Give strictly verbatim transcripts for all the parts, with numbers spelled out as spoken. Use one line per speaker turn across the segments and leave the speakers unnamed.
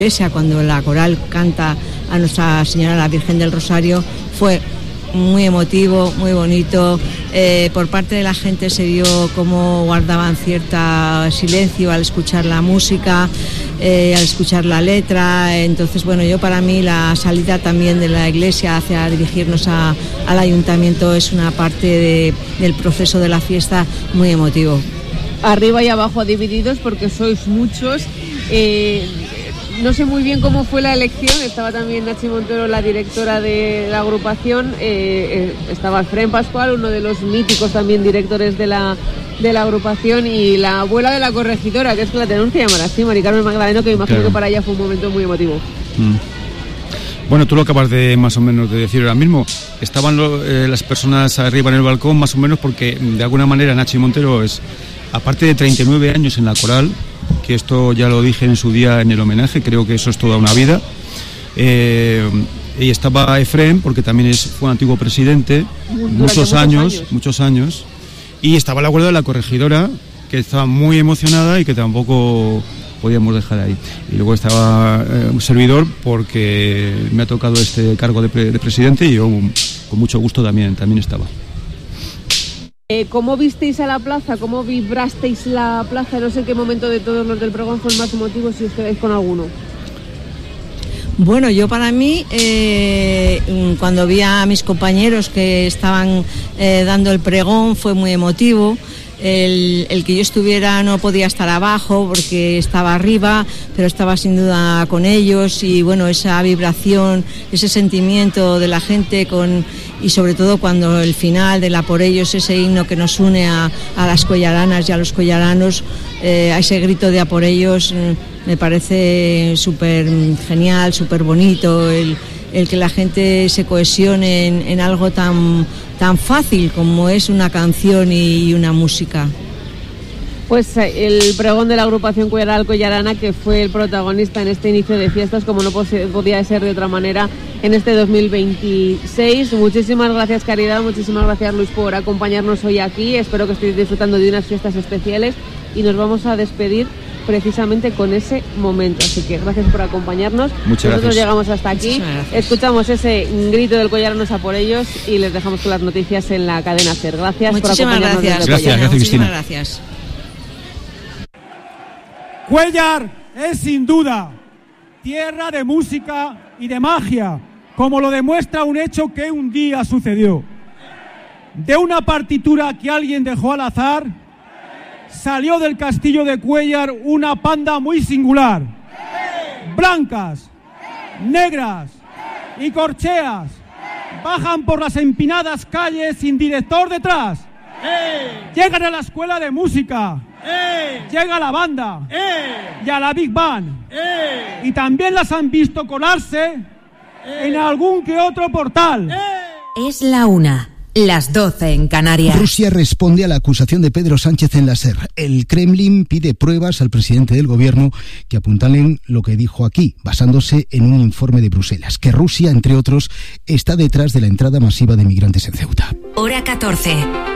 Cuando la coral canta a Nuestra Señora la Virgen del Rosario fue muy emotivo, muy bonito. Eh, por parte de la gente se vio cómo guardaban cierto silencio al escuchar la música, eh, al escuchar la letra. Entonces, bueno, yo para mí la salida también de la iglesia hacia dirigirnos a, al ayuntamiento es una parte de, del proceso de la fiesta muy emotivo.
Arriba y abajo divididos porque sois muchos. Eh... No sé muy bien cómo fue la elección, estaba también Nachi Montero, la directora de la agrupación, eh, eh, estaba Efrén Pascual, uno de los míticos también directores de la, de la agrupación, y la abuela de la corregidora, que es que la tenemos que llamar así, Mari Carmen Magdaleno, que me imagino claro. que para ella fue un momento muy emotivo.
Mm. Bueno, tú lo acabas de más o menos de decir ahora mismo, estaban lo, eh, las personas arriba en el balcón más o menos porque de alguna manera Nachi Montero es, aparte de treinta y nueve años en la coral, que esto ya lo dije en su día en el homenaje, creo que eso es toda una vida. Eh, y estaba Efrén, porque también es, fue un antiguo presidente, muchos, muchos años, años, muchos años. Y estaba la abuela de la corregidora, que estaba muy emocionada y que tampoco podíamos dejar ahí. Y luego estaba eh, un servidor, porque me ha tocado este cargo de, pre, de presidente, y yo con mucho gusto también, también estaba.
¿Cómo visteis a la plaza? ¿Cómo vibrasteis la plaza? No sé en qué momento de todos los del pregón fue el más emotivo, si os quedáis con alguno.
Bueno, yo para mí, eh, cuando vi a mis compañeros que estaban eh, dando el pregón, fue muy emotivo. El, el que yo estuviera no podía estar abajo porque estaba arriba, pero estaba sin duda con ellos, y bueno, esa vibración, ese sentimiento de la gente con, y sobre todo cuando el final de la Por Ellos, ese himno que nos une a, a las collaranas y a los collaranos, eh, a ese grito de A Por Ellos, eh, me parece súper genial, súper bonito el, el que la gente se cohesione en, en algo tan tan fácil como es una canción y una música.
Pues el pregón de la agrupación Collaral Collarana, que fue el protagonista en este inicio de fiestas, como no podía ser de otra manera, en este dos mil veintiséis. Muchísimas gracias, Caridad, muchísimas gracias, Luis, por acompañarnos hoy aquí. Espero que estéis disfrutando de unas fiestas especiales y nos vamos a despedir precisamente con ese momento. Así que gracias por acompañarnos.
Muchas
Nosotros
gracias.
Llegamos hasta aquí, escuchamos ese grito del Collaranos A Por Ellos y les dejamos con las noticias en la cadena SER. Gracias
Muchísimas
por acompañarnos.
Gracias,
desde
gracias, gracias, Cristina.
Gracias.
Cuéllar es sin duda tierra de música y de magia, como lo demuestra un hecho que un día sucedió. De una partitura que alguien dejó al azar, salió del castillo de Cuéllar una panda muy singular. Blancas, negras y corcheas bajan por las empinadas calles sin director detrás. Llegan a la escuela de música. Llega la banda y a la Big Band. Y también las han visto colarse en algún que otro portal.
Es la una. Las doce en Canarias.
Rusia responde a la acusación de Pedro Sánchez en la SER. El Kremlin pide pruebas al presidente del gobierno que apuntalen lo que dijo aquí, basándose en un informe de Bruselas, que Rusia, entre otros, está detrás de la entrada masiva de migrantes en Ceuta.
Hora catorce.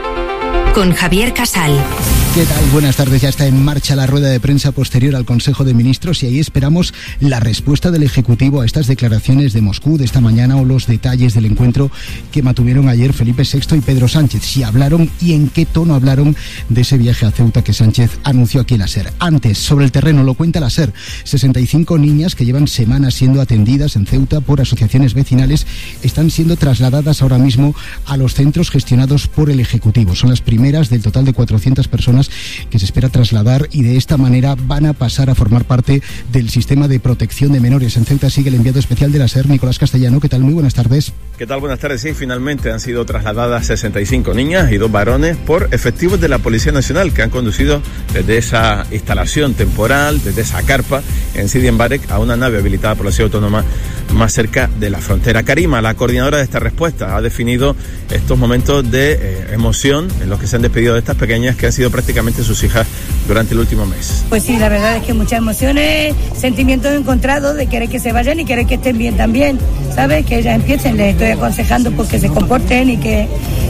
Con Javier Casal.
¿Qué tal? Buenas tardes. Ya está en marcha la rueda de prensa posterior al Consejo de Ministros y ahí esperamos la respuesta del Ejecutivo a estas declaraciones de Moscú de esta mañana o los detalles del encuentro que mantuvieron ayer Felipe sexto y Pedro Sánchez. Si hablaron y en qué tono hablaron de ese viaje a Ceuta que Sánchez anunció aquí en la SER. Antes, sobre el terreno, lo cuenta la SER. sesenta y cinco niñas que llevan semanas siendo atendidas en Ceuta por asociaciones vecinales están siendo trasladadas ahora mismo a los centros gestionados por el Ejecutivo. Son las primeras del total de cuatrocientas personas que se espera trasladar y de esta manera van a pasar a formar parte del sistema de protección de menores. En Ceuta sigue el enviado especial de la SER, Nicolás Castellano. ¿Qué tal? Muy buenas tardes.
¿Qué tal? Buenas tardes. Sí, finalmente han sido trasladadas sesenta y cinco niñas y dos varones por efectivos de la Policía Nacional que han conducido desde esa instalación temporal, desde esa carpa en Sidi Mbarek a una nave habilitada por la Ciudad Autónoma más cerca de la frontera. Karima, la coordinadora de esta respuesta, ha definido estos momentos de eh, emoción en los que se han despedido de estas pequeñas que han sido prácticamente sus hijas durante el último mes.
Pues sí, la verdad es que muchas emociones, sentimientos encontrados de querer que se vayan y querer que estén bien también, ¿sabes? Que ellas empiecen, les estoy aconsejando pues que se comporten y que,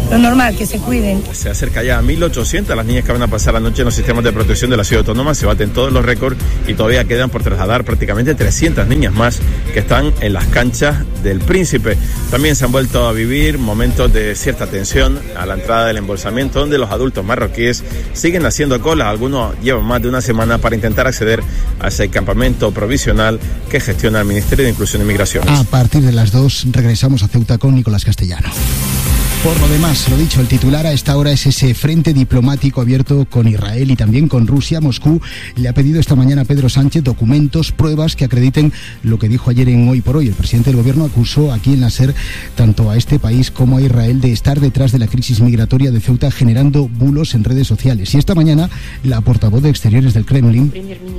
lo normal, que se cuiden.
Se acerca ya a mil ochocientas las niñas que van a pasar la noche en los sistemas de protección de la ciudad autónoma, se baten todos los récords y todavía quedan por trasladar prácticamente trescientas niñas más que están en las canchas del Príncipe. También se han vuelto a vivir momentos de cierta tensión a la entrada del embolsamiento, donde los adultos marroquíes siguen haciendo cola. Algunos llevan más de una semana para intentar acceder a ese campamento provisional que gestiona el Ministerio de Inclusión y Migraciones.
A partir de las dos regresamos a Ceuta con Nicolás Castellano. Por lo demás, lo dicho, el titular a esta hora es ese frente diplomático abierto con Israel y también con Rusia. Moscú le ha pedido esta mañana a Pedro Sánchez documentos, pruebas que acrediten lo que dijo ayer en Hoy por Hoy. El presidente del gobierno acusó aquí en la SER tanto a este país como a Israel de estar detrás de la crisis migratoria de Ceuta, generando bulos en redes sociales. Y esta mañana la portavoz de Exteriores del Kremlin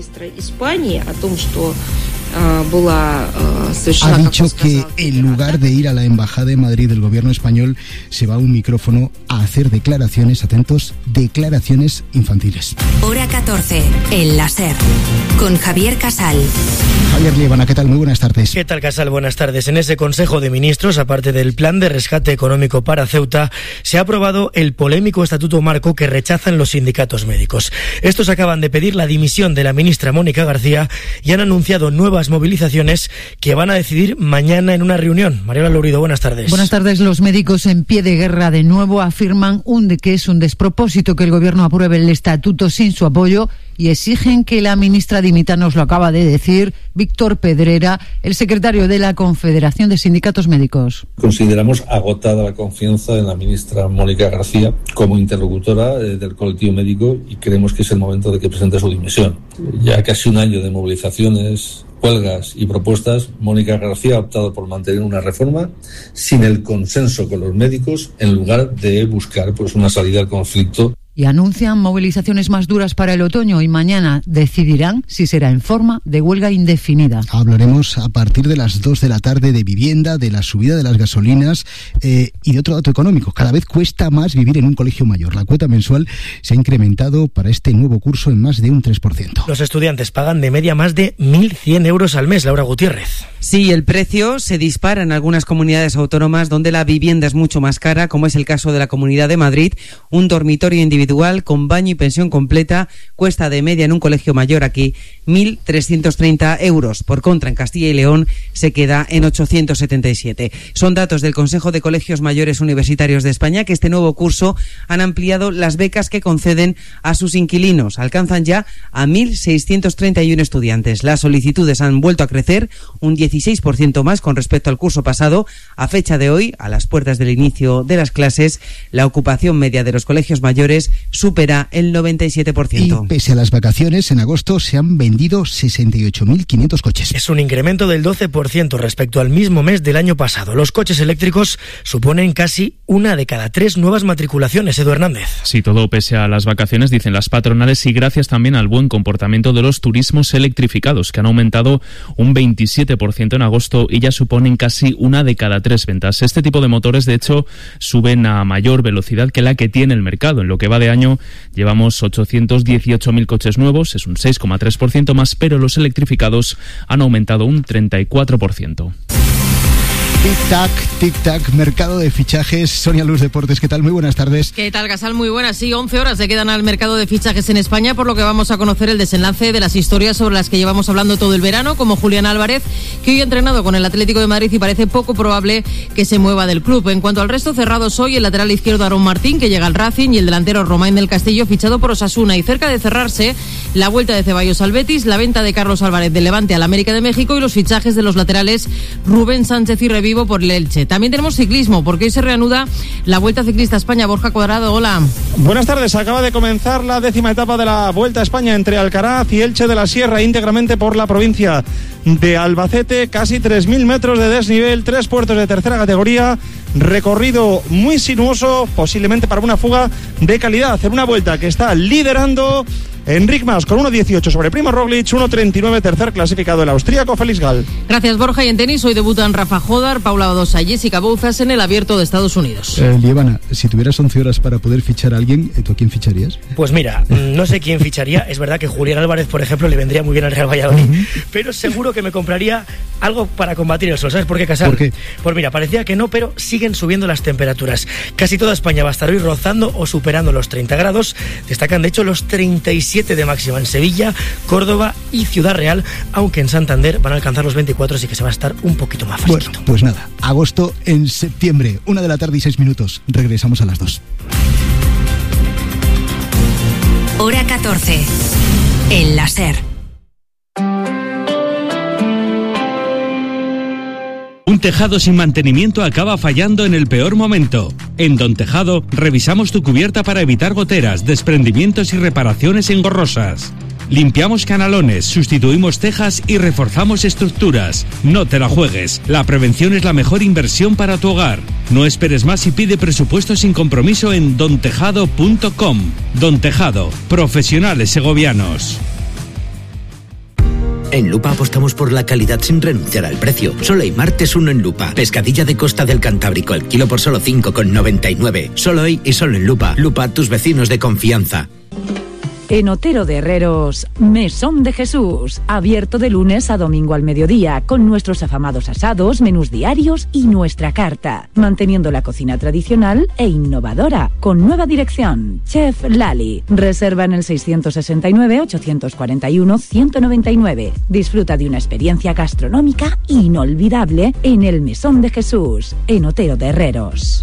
ha dicho que en lugar de ir a la embajada de Madrid del gobierno español se va a un micrófono a hacer declaraciones, atentos, declaraciones infantiles.
Hora catorce, en la SER, con Javier Casal.
Javier Liébana, ¿qué tal? Muy buenas tardes.
¿Qué tal, Casal? Buenas tardes. En ese Consejo de Ministros, aparte del plan de rescate económico para Ceuta, se ha aprobado el polémico Estatuto Marco que rechazan los sindicatos médicos. Estos acaban de pedir la dimisión de la ministra Mónica García y han anunciado nuevas movilizaciones que van a decidir mañana en una reunión. Mariola Lourido, buenas tardes.
Buenas tardes. Los médicos en pie de guerra de nuevo afirman un de que es un despropósito que el gobierno apruebe el estatuto sin su apoyo y exigen que la ministra dimita. Nos lo acaba de decir Víctor Pedrera, el secretario de la Confederación de Sindicatos Médicos.
Consideramos agotada la confianza en la ministra Mónica García como interlocutora eh, del colectivo médico y creemos que es el momento de que presente su dimisión. Ya casi un año de movilizaciones, huelgas y propuestas, Mónica García ha optado por mantener una reforma sin el consenso con los médicos en lugar de buscar pues una salida al conflicto.
Y anuncian movilizaciones más duras para el otoño y mañana decidirán si será en forma de huelga indefinida.
Hablaremos a partir de las dos de la tarde de vivienda, de la subida de las gasolinas eh, y de otro dato económico. Cada vez cuesta más vivir en un colegio mayor. La cuota mensual se ha incrementado para este nuevo curso en más de un tres por ciento.
Los estudiantes pagan de media más de mil cien euros al mes. Laura Gutiérrez.
Sí, el precio se dispara en algunas comunidades autónomas donde la vivienda es mucho más cara, como es el caso de la Comunidad de Madrid. Un dormitorio individual con baño y pensión completa cuesta de media en un colegio mayor aquí mil trescientos treinta euros. Por contra, en Castilla y León se queda en ochocientos setenta y siete. Son datos del Consejo de Colegios Mayores Universitarios de España, que este nuevo curso han ampliado las becas que conceden a sus inquilinos. Alcanzan ya a mil seiscientos treinta y uno estudiantes. Las solicitudes han vuelto a crecer un dieciséis por ciento más con respecto al curso pasado. A fecha de hoy, a las puertas del inicio de las clases, la ocupación media de los colegios mayores supera el noventa y siete por ciento.
Y pese a las vacaciones, en agosto se han vendido sesenta y ocho mil quinientos coches.
Es un incremento del doce por ciento respecto al mismo mes del año pasado. Los coches eléctricos suponen casi una de cada tres nuevas matriculaciones. Edu Hernández.
Sí, todo pese a las vacaciones, dicen las patronales, y gracias también al buen comportamiento de los turismos electrificados, que han aumentado un veintisiete por ciento en agosto y ya suponen casi una de cada tres ventas. Este tipo de motores, de hecho, suben a mayor velocidad que la que tiene el mercado. En lo que va de año llevamos ochocientos dieciocho mil coches nuevos, es un seis coma tres por ciento más, pero los electrificados han aumentado un treinta y cuatro por ciento.
Tic-tac, tic-tac, mercado de fichajes. Sonia Luz, Deportes, ¿qué tal? Muy buenas tardes.
¿Qué tal, Casal? Muy buenas. Sí, once horas se quedan al mercado de fichajes en España, por lo que vamos a conocer el desenlace de las historias sobre las que llevamos hablando todo el verano, como Julián Álvarez, que hoy ha entrenado con el Atlético de Madrid y parece poco probable que se mueva del club. En cuanto al resto, cerrados hoy el lateral izquierdo Aarón Martín, que llega al Racing, y el delantero Romain del Castillo, fichado por Osasuna. Y cerca de cerrarse la vuelta de Ceballos al Betis, la venta de Carlos Álvarez del Levante al América de México y los fichajes de los laterales Rubén Sánchez y Revivo por el Elche. También tenemos ciclismo, porque hoy se reanuda la Vuelta Ciclista a España. Borja Cuadrado, hola.
Buenas tardes. Acaba de comenzar la décima etapa de la Vuelta a España entre Alcaraz y Elche de la Sierra, íntegramente por la provincia de Albacete. Casi tres mil metros de desnivel, tres puertos de tercera categoría, recorrido muy sinuoso, posiblemente para una fuga de calidad, en una vuelta que está liderando Enric Mas con uno dieciocho sobre Primo Roglic, uno treinta y nueve tercer clasificado el austríaco Félix Gall.
Gracias, Borja. Y en tenis hoy debutan Rafa Jodar, Paula Badosa y Jessica Bouzas en el Abierto de Estados Unidos.
Eh, Liébana, si tuvieras once horas para poder fichar a alguien, ¿tú a quién ficharías?
Pues mira, no sé quién ficharía. Es verdad que Julián Álvarez, por ejemplo, le vendría muy bien al Real Valladolid, uh-huh. pero seguro que me compraría algo para combatir el sol. ¿Sabes por qué, Casal?
¿Por qué?
Pues mira, parecía que no, pero siguen subiendo las temperaturas. Casi toda España va a estar hoy rozando o superando los treinta grados. Destacan, de hecho, los treinta y siete de máxima en Sevilla, Córdoba y Ciudad Real, aunque en Santander van a alcanzar los veinticuatro, así que se va a estar un poquito más fresquito.
Bueno, pues nada, agosto en septiembre, una de la tarde y seis minutos. Regresamos a las dos.
Hora catorce. El láser.
Un tejado sin mantenimiento acaba fallando en el peor momento. En Don Tejado revisamos tu cubierta para evitar goteras, desprendimientos y reparaciones engorrosas. Limpiamos canalones, sustituimos tejas y reforzamos estructuras. No te la juegues. La prevención es la mejor inversión para tu hogar. No esperes más y pide presupuesto sin compromiso en don tejado punto com. Don Tejado, profesionales segovianos.
En Lupa apostamos por la calidad sin renunciar al precio. Solo hay martes uno en Lupa. Pescadilla de costa del Cantábrico, el kilo por solo cinco con noventa y nueve. Solo hoy y solo en Lupa. Lupa, tus vecinos de confianza.
En Otero de Herreros, Mesón de Jesús, abierto de lunes a domingo al mediodía, con nuestros afamados asados, menús diarios y nuestra carta, manteniendo la cocina tradicional e innovadora, con nueva dirección, Chef Lali. Reserva en el seiscientos sesenta y nueve, ochocientos cuarenta y uno, ciento noventa y nueve. Disfruta de una experiencia gastronómica inolvidable en el Mesón de Jesús, en Otero de Herreros.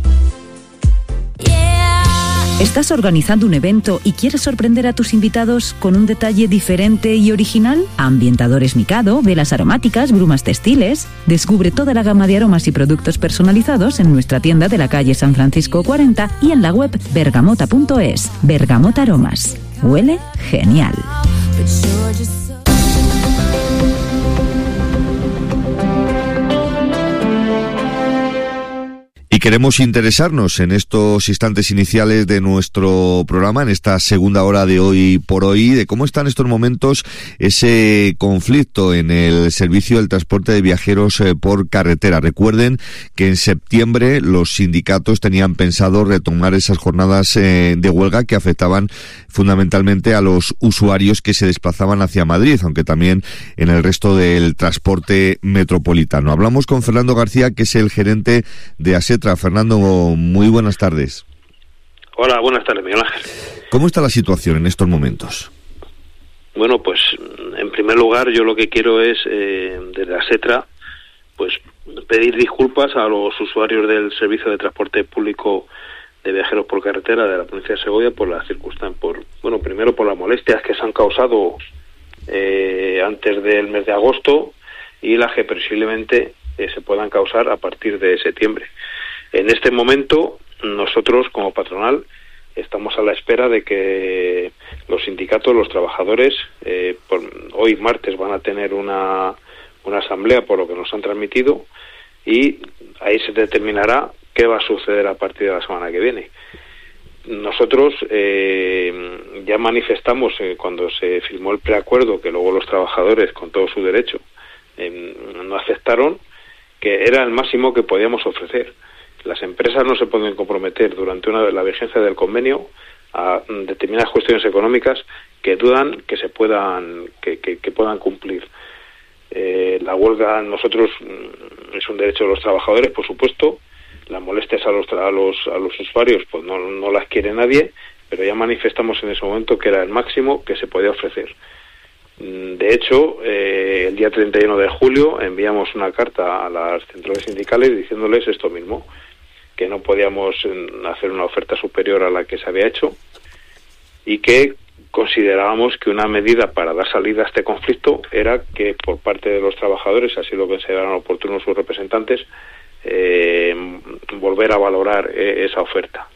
¿Estás organizando un evento y quieres sorprender a tus invitados con un detalle diferente y original? Ambientadores Mikado, velas aromáticas, brumas textiles. Descubre toda la gama de aromas y productos personalizados en nuestra tienda de la calle San Francisco cuarenta y en la web bergamota punto es. Bergamota Aromas. Huele genial.
Y queremos interesarnos en estos instantes iniciales de nuestro programa, en esta segunda hora de Hoy por Hoy, de cómo está en estos momentos ese conflicto en el servicio del transporte de viajeros eh, por carretera. Recuerden que en septiembre los sindicatos tenían pensado retomar esas jornadas eh, de huelga que afectaban fundamentalmente a los usuarios que se desplazaban hacia Madrid, aunque también en el resto del transporte metropolitano. Hablamos con Fernando García, que es el gerente de ASETRA. Fernando, muy buenas tardes.
Hola, buenas tardes, Miguel Ángel.
¿Cómo está la situación en estos momentos?
Bueno, pues en primer lugar yo lo que quiero es, eh, desde ASETRA, pues pedir disculpas a los usuarios del servicio de transporte público de viajeros por carretera de la provincia de Segovia por las circunstancias, por, bueno, primero por las molestias que se han causado eh, antes del mes de agosto y las que posiblemente eh, se puedan causar a partir de septiembre. En este momento, nosotros como patronal estamos a la espera de que los sindicatos, los trabajadores, eh, por, hoy martes van a tener una, una asamblea por lo que nos han transmitido y ahí se determinará qué va a suceder a partir de la semana que viene. Nosotros eh, ya manifestamos eh, cuando se firmó el preacuerdo, que luego los trabajadores, con todo su derecho, eh, no aceptaron, que era el máximo que podíamos ofrecer. Las empresas no se pueden comprometer durante una la vigencia del convenio a determinadas cuestiones económicas que dudan que se puedan que, que, que puedan cumplir. Eh, la huelga nosotros es un derecho de los trabajadores, por supuesto. Las molestias a los a los a los usuarios pues no no las quiere nadie, pero ya manifestamos en ese momento que era el máximo que se podía ofrecer. De hecho, eh, el día treinta y uno de julio enviamos una carta a las centrales sindicales diciéndoles esto mismo, que no podíamos hacer una oferta superior a la que se había hecho y que considerábamos que una medida para dar salida a este conflicto era que por parte de los trabajadores, así lo consideraron oportuno sus representantes, eh, volver a valorar eh, esa oferta.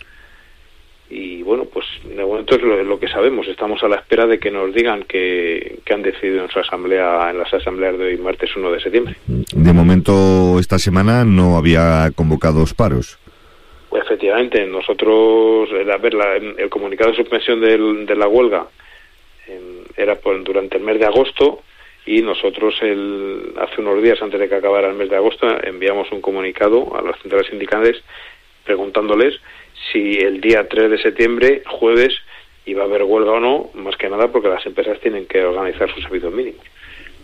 Y bueno, pues de momento es lo, lo que sabemos. Estamos a la espera de que nos digan que, que han decidido en su asamblea, en las asambleas de hoy, martes uno de septiembre.
De momento, esta semana no había convocados paros.
Pues efectivamente, nosotros, a ver, la, el comunicado de suspensión del, de la huelga eh, era por, durante el mes de agosto y nosotros el, hace unos días antes de que acabara el mes de agosto enviamos un comunicado a las centrales sindicales preguntándoles si el día tres de septiembre, jueves, iba a haber huelga o no, más que nada porque las empresas tienen que organizar sus servicios mínimos.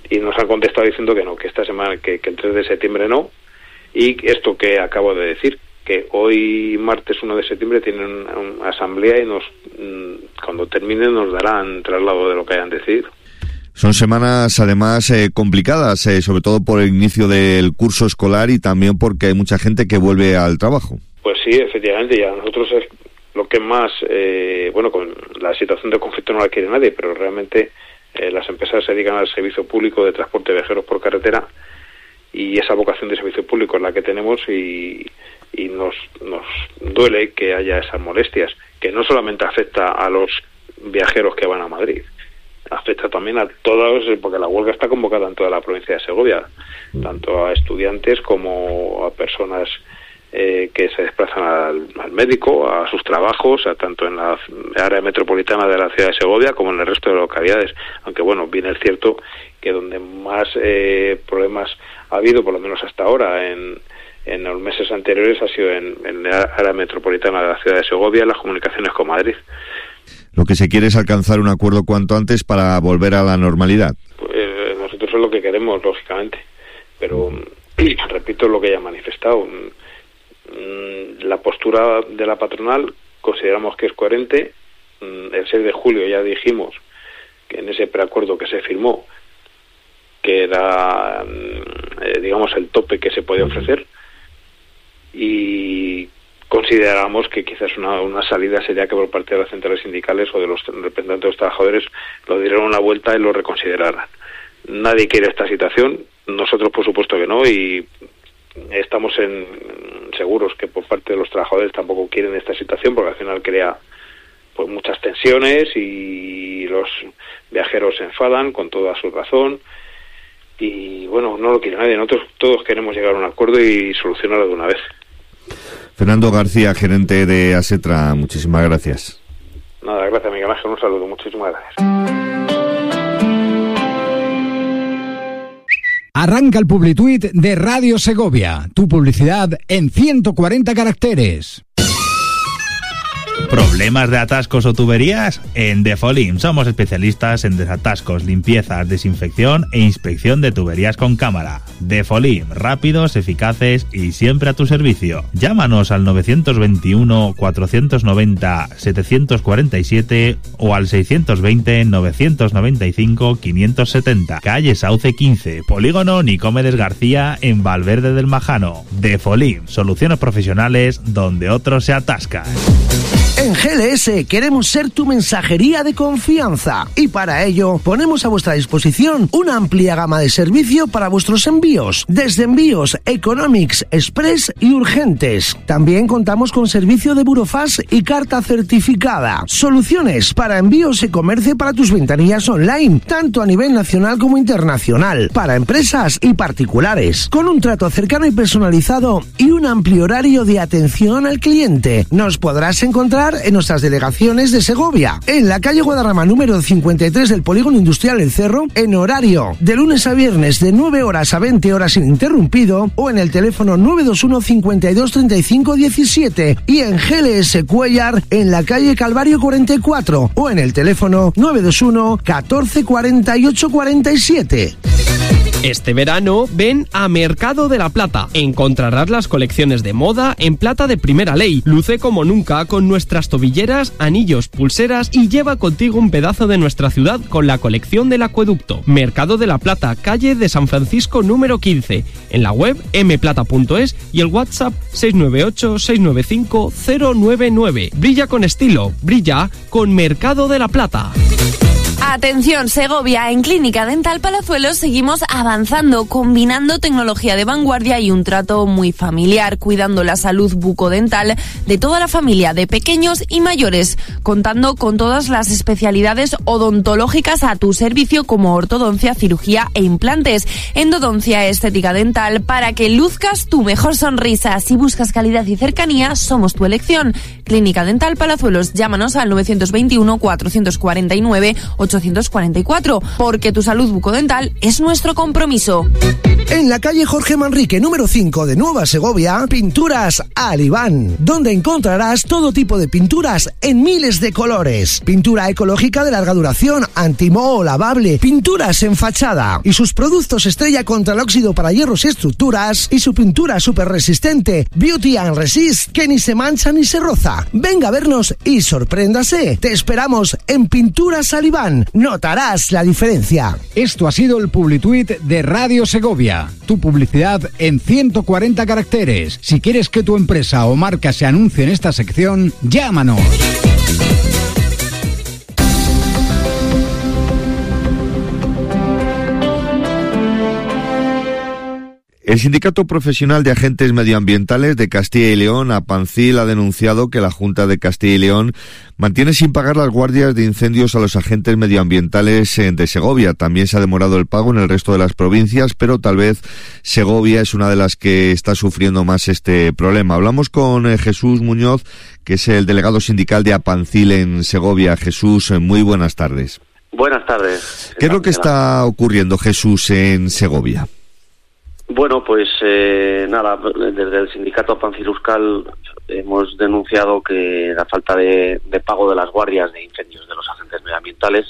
y nos han contestado diciendo que no, que esta semana, que, que el tres de septiembre no, y esto que acabo de decir, que hoy martes uno de septiembre tienen una, una asamblea y nos cuando termine nos darán traslado de lo que hayan decidido.
Son semanas además eh, complicadas, eh, sobre todo por el inicio del curso escolar y también porque hay mucha gente que vuelve al trabajo.
Pues sí, efectivamente, ya nosotros es lo que más, eh, bueno, con la situación de conflicto no la quiere nadie, pero realmente eh, las empresas se dedican al servicio público de transporte de viajeros por carretera y esa vocación de servicio público es la que tenemos y, y nos, nos duele que haya esas molestias, que no solamente afecta a los viajeros que van a Madrid, afecta también a todos, porque la huelga está convocada en toda la provincia de Segovia, tanto a estudiantes como a personas eh, que se desplazan al, al médico, a sus trabajos, a tanto en la área metropolitana de la ciudad de Segovia como en el resto de localidades. Aunque bueno, bien es cierto que donde más eh, problemas ha habido, por lo menos hasta ahora, en, en los meses anteriores, ha sido en, en la área metropolitana de la ciudad de Segovia, en las comunicaciones con Madrid.
Lo que se quiere es alcanzar un acuerdo cuanto antes para volver a la normalidad.
Pues nosotros es lo que queremos, lógicamente, pero repito lo que ya he manifestado. La postura de la patronal consideramos que es coherente. El seis de julio ya dijimos que en ese preacuerdo que se firmó, que era, eh, digamos, el tope que se podía ofrecer, y consideramos que quizás una, una salida sería que por parte de las centrales sindicales o de los representantes de los trabajadores lo dieran una vuelta y lo reconsideraran. Nadie quiere esta situación, nosotros por supuesto que no, y estamos en, seguros que por parte de los trabajadores tampoco quieren esta situación, porque al final crea pues muchas tensiones y los viajeros se enfadan con toda su razón y bueno, no lo quiere nadie. Nosotros todos queremos llegar a un acuerdo y solucionarlo de una vez.
Fernando García, gerente de Asetra, muchísimas gracias.
Nada, gracias Miguel Ángel, un saludo, muchísimas gracias.
Arranca el Publituit de Radio Segovia, tu publicidad en ciento cuarenta caracteres.
¿Problemas de atascos o tuberías? En Defolim somos especialistas en desatascos, limpiezas, desinfección e inspección de tuberías con cámara. Defolim, rápidos, eficaces y siempre a tu servicio. Llámanos al nueve dos uno, cuatro nueve cero, siete cuatro siete o al seis dos cero, nueve nueve cinco, cinco siete cero. Calle Sauce quince, Polígono Nicomedes García en Valverde del Majano. Defolim, soluciones profesionales donde otros se atascan.
En G L S queremos ser tu mensajería de confianza y para ello ponemos a vuestra disposición una amplia gama de servicio para vuestros envíos, desde envíos economics, express y urgentes. También contamos con servicio de burofax y carta certificada. Soluciones para envíos y comercio para tus ventanillas online, tanto a nivel nacional como internacional, para empresas y particulares, con un trato cercano y personalizado y un amplio horario de atención al cliente. Nos podrás encontrar en nuestras delegaciones de Segovia, en la calle Guadarrama número cincuenta y tres del Polígono Industrial El Cerro, en horario de lunes a viernes de nueve horas a veinte horas ininterrumpido, o en el teléfono nueve dos uno, cincuenta y dos, treinta y cinco, diecisiete, y en G L S Cuellar en la calle Calvario cuarenta y cuatro, o en el teléfono nueve dos uno, catorce, cuarenta y ocho, cuarenta y siete.
Este verano ven a Mercado de la Plata. Encontrarás las colecciones de moda en plata de primera ley. Luce como nunca con nuestras tobilleras, anillos, pulseras y lleva contigo un pedazo de nuestra ciudad con la colección del acueducto. Mercado de la Plata, calle de San Francisco número quince. En la web eme plata punto es y el WhatsApp seis nueve ocho, seis nueve cinco, cero nueve nueve. Brilla con estilo, brilla con Mercado de la Plata.
Atención Segovia, en Clínica Dental Palazuelos seguimos avanzando, combinando tecnología de vanguardia y un trato muy familiar, cuidando la salud bucodental de toda la familia, de pequeños y mayores, contando con todas las especialidades odontológicas a tu servicio como ortodoncia, cirugía e implantes, endodoncia, estética dental, para que luzcas tu mejor sonrisa. Si buscas calidad y cercanía, somos tu elección. Clínica Dental Palazuelos, llámanos al nueve dos uno, cuatro cuatro nueve, ocho ochocientos cuarenta y cuatro, porque tu salud bucodental es nuestro compromiso.
En la calle Jorge Manrique, número cinco de Nueva Segovia, Pinturas Alibán, donde encontrarás todo tipo de pinturas en miles de colores. Pintura ecológica de larga duración, antimoho, lavable, pinturas en fachada y sus productos estrella contra el óxido para hierros y estructuras y su pintura súper resistente, Beauty and Resist, que ni se mancha ni se roza. Venga a vernos y sorpréndase. Te esperamos en Pinturas Alibán. Notarás la diferencia.
Esto ha sido el Publituit de Radio Segovia. Tu publicidad en ciento cuarenta caracteres. Si quieres que tu empresa o marca se anuncie en esta sección, llámanos.
El Sindicato Profesional de Agentes Medioambientales de Castilla y León, APANCIL, ha denunciado que la Junta de Castilla y León mantiene sin pagar las guardias de incendios a los agentes medioambientales de Segovia. También se ha demorado el pago en el resto de las provincias, pero tal vez Segovia es una de las que está sufriendo más este problema. Hablamos con eh, Jesús Muñoz, que es el delegado sindical de APANCIL en Segovia. Jesús, muy buenas tardes.
Buenas tardes.
¿Qué es lo que está ocurriendo, Jesús, en Segovia?
Bueno, pues eh, nada, desde el sindicato APANCIL Euskal hemos denunciado que la falta de, de pago de las guardias de incendios de los agentes medioambientales,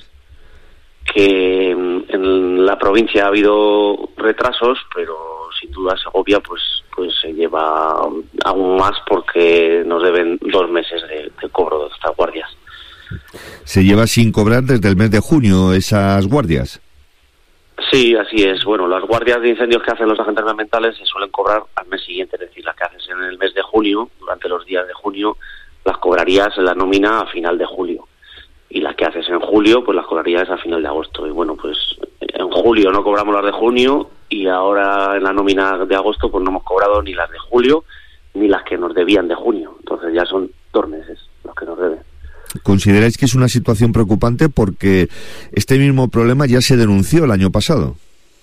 que en la provincia ha habido retrasos, pero sin duda Segovia pues pues se lleva aún más porque nos deben dos meses de, de cobro de estas guardias.
Se lleva sin cobrar desde el mes de junio esas guardias.
Sí, así es. Bueno, las guardias de incendios que hacen los agentes medioambientales se suelen cobrar al mes siguiente, es decir, las que haces en el mes de junio, durante los días de junio, las cobrarías en la nómina a final de julio. Y las que haces en julio, pues las cobrarías a final de agosto. Y bueno, pues en julio no cobramos las de junio y ahora en la nómina de agosto pues no hemos cobrado ni las de julio ni las que nos debían de junio. Entonces ya son dos meses los que nos deben.
¿Consideráis que es una situación preocupante porque este mismo problema ya se denunció el año pasado?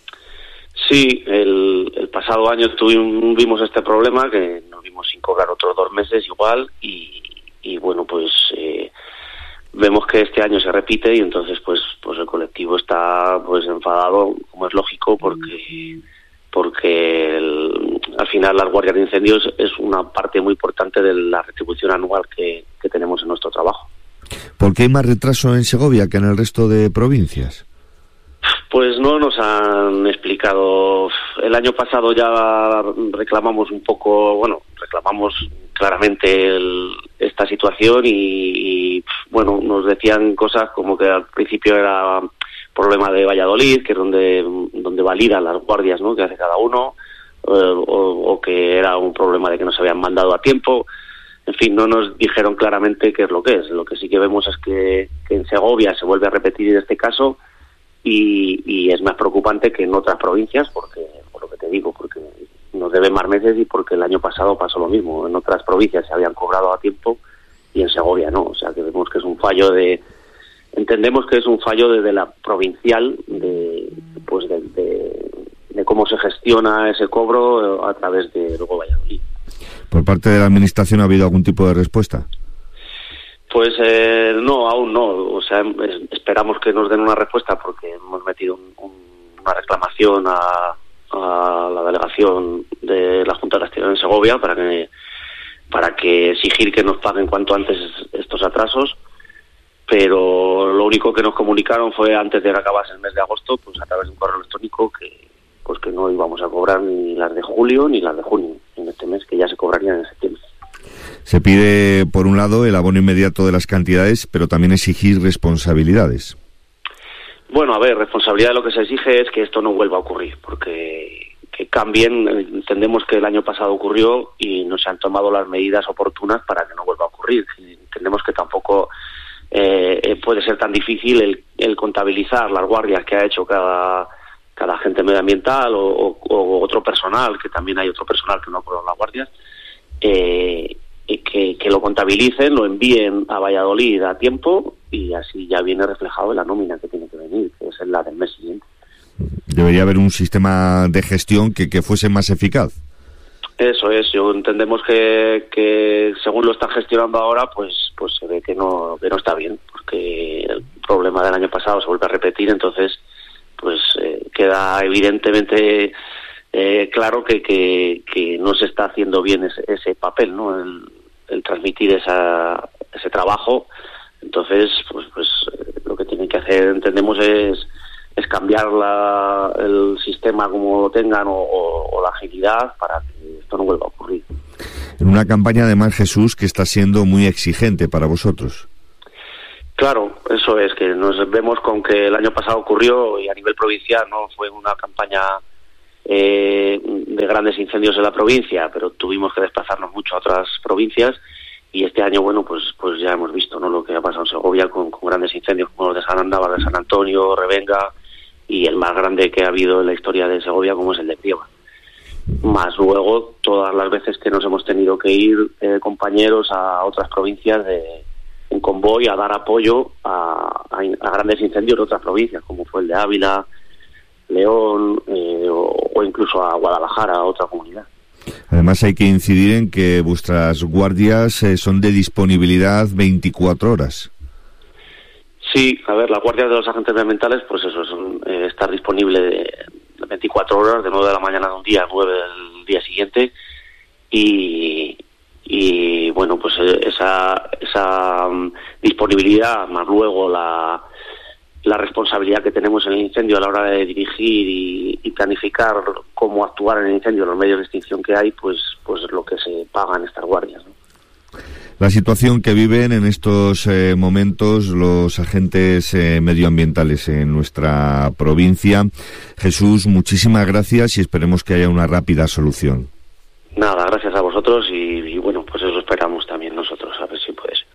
Sí, el, el pasado año tuvimos vimos este problema, que nos vimos sin cobrar otros dos meses igual, y, y bueno, pues eh, vemos que este año se repite y entonces pues pues el colectivo está pues enfadado, como es lógico, porque porque el, al final las guardias de incendios es una parte muy importante de la retribución anual que, que tenemos en nuestro trabajo.
¿Por qué hay más retraso en Segovia que en el resto de provincias?
Pues no nos han explicado. El año pasado ya reclamamos un poco, bueno, reclamamos claramente el, esta situación y, y, bueno, nos decían cosas como que al principio era problema de Valladolid, que es donde, donde validan las guardias, ¿no?, que hace cada uno, eh, o, o que era un problema de que no se habían mandado a tiempo. En fin, no nos dijeron claramente qué es lo que es. Lo que sí que vemos es que, que en Segovia se vuelve a repetir este caso y, y es más preocupante que en otras provincias, porque, por lo que te digo, porque nos deben más meses y porque el año pasado pasó lo mismo. En otras provincias se habían cobrado a tiempo y en Segovia no. O sea, que vemos que es un fallo de... Entendemos que es un fallo desde la provincial de, pues de, de, de cómo se gestiona ese cobro a través de luego Valladolid.
¿Por parte de la Administración ha habido algún tipo de respuesta?
Pues eh, no, aún no. O sea, es, esperamos que nos den una respuesta porque hemos metido un, un, una reclamación a, a la delegación de la Junta de Castilla y León en Segovia para que, para que exigir que nos paguen cuanto antes estos atrasos. Pero lo único que nos comunicaron fue antes de que acabase el mes de agosto, pues a través de un correo electrónico, que pues que no íbamos a cobrar ni las de julio ni las de junio en este mes, que ya se cobrarían en septiembre.
Se pide, por un lado, el abono inmediato de las cantidades, pero también exigir responsabilidades.
Bueno, a ver, responsabilidad de lo que se exige es que esto no vuelva a ocurrir, porque que cambien. Entendemos que el año pasado ocurrió y no se han tomado las medidas oportunas para que no vuelva a ocurrir. Entendemos que tampoco eh, puede ser tan difícil el, el contabilizar las guardias que ha hecho cada... cada agente medioambiental o, o, o otro personal, que también hay otro personal que no ha cobrado las guardias, eh, y que, que lo contabilicen, lo envíen a Valladolid a tiempo y así ya viene reflejado en la nómina que tiene que venir, que es la del mes siguiente.
Debería haber un sistema de gestión que, que fuese más eficaz.
Eso es, yo entendemos que, que según lo están gestionando ahora, pues pues se ve que no que no está bien, porque problema del año pasado se vuelve a repetir, entonces pues eh, queda evidentemente eh, claro que, que, que no se está haciendo bien ese, ese papel, ¿no? El, el transmitir esa, ese trabajo. Entonces, pues, pues lo que tienen que hacer, entendemos, es, es cambiar la, el sistema como lo tengan o, o, o la agilidad para que esto no vuelva a ocurrir.
En una campaña, además, Jesús, que está siendo muy exigente para vosotros.
Claro, eso es, que nos vemos con que el año pasado ocurrió y a nivel provincial no fue una campaña eh, de grandes incendios en la provincia, pero tuvimos que desplazarnos mucho a otras provincias y este año, bueno, pues pues ya hemos visto, ¿no?, lo que ha pasado en Segovia con, con grandes incendios como los de San Andaba, de San Antonio, Revenga y el más grande que ha habido en la historia de Segovia como es el de Prieva. Más luego todas las veces que nos hemos tenido que ir eh, compañeros a otras provincias de en convoy a dar apoyo a, a, a grandes incendios de otras provincias, como fue el de Ávila, León eh, o, o incluso a Guadalajara, a otra comunidad.
Además hay que incidir en que vuestras guardias eh, son de disponibilidad veinticuatro horas.
Sí, a ver, las guardias de los agentes ambientales, pues eso, son eh, estar disponible de veinticuatro horas, de nueve de la mañana de un día a nueve del día siguiente, y... y bueno, pues esa esa um, disponibilidad más luego la la responsabilidad que tenemos en el incendio a la hora de dirigir y, y planificar cómo actuar en el incendio, los medios de extinción que hay, pues pues es lo que se paga en estas guardias, ¿no?
La situación que viven en estos eh, momentos los agentes eh, medioambientales en nuestra provincia. Jesús, muchísimas gracias y esperemos que haya una rápida solución.
Nada, gracias a vosotros y, y bueno, pues eso esperamos también nosotros, a ver si puede ser.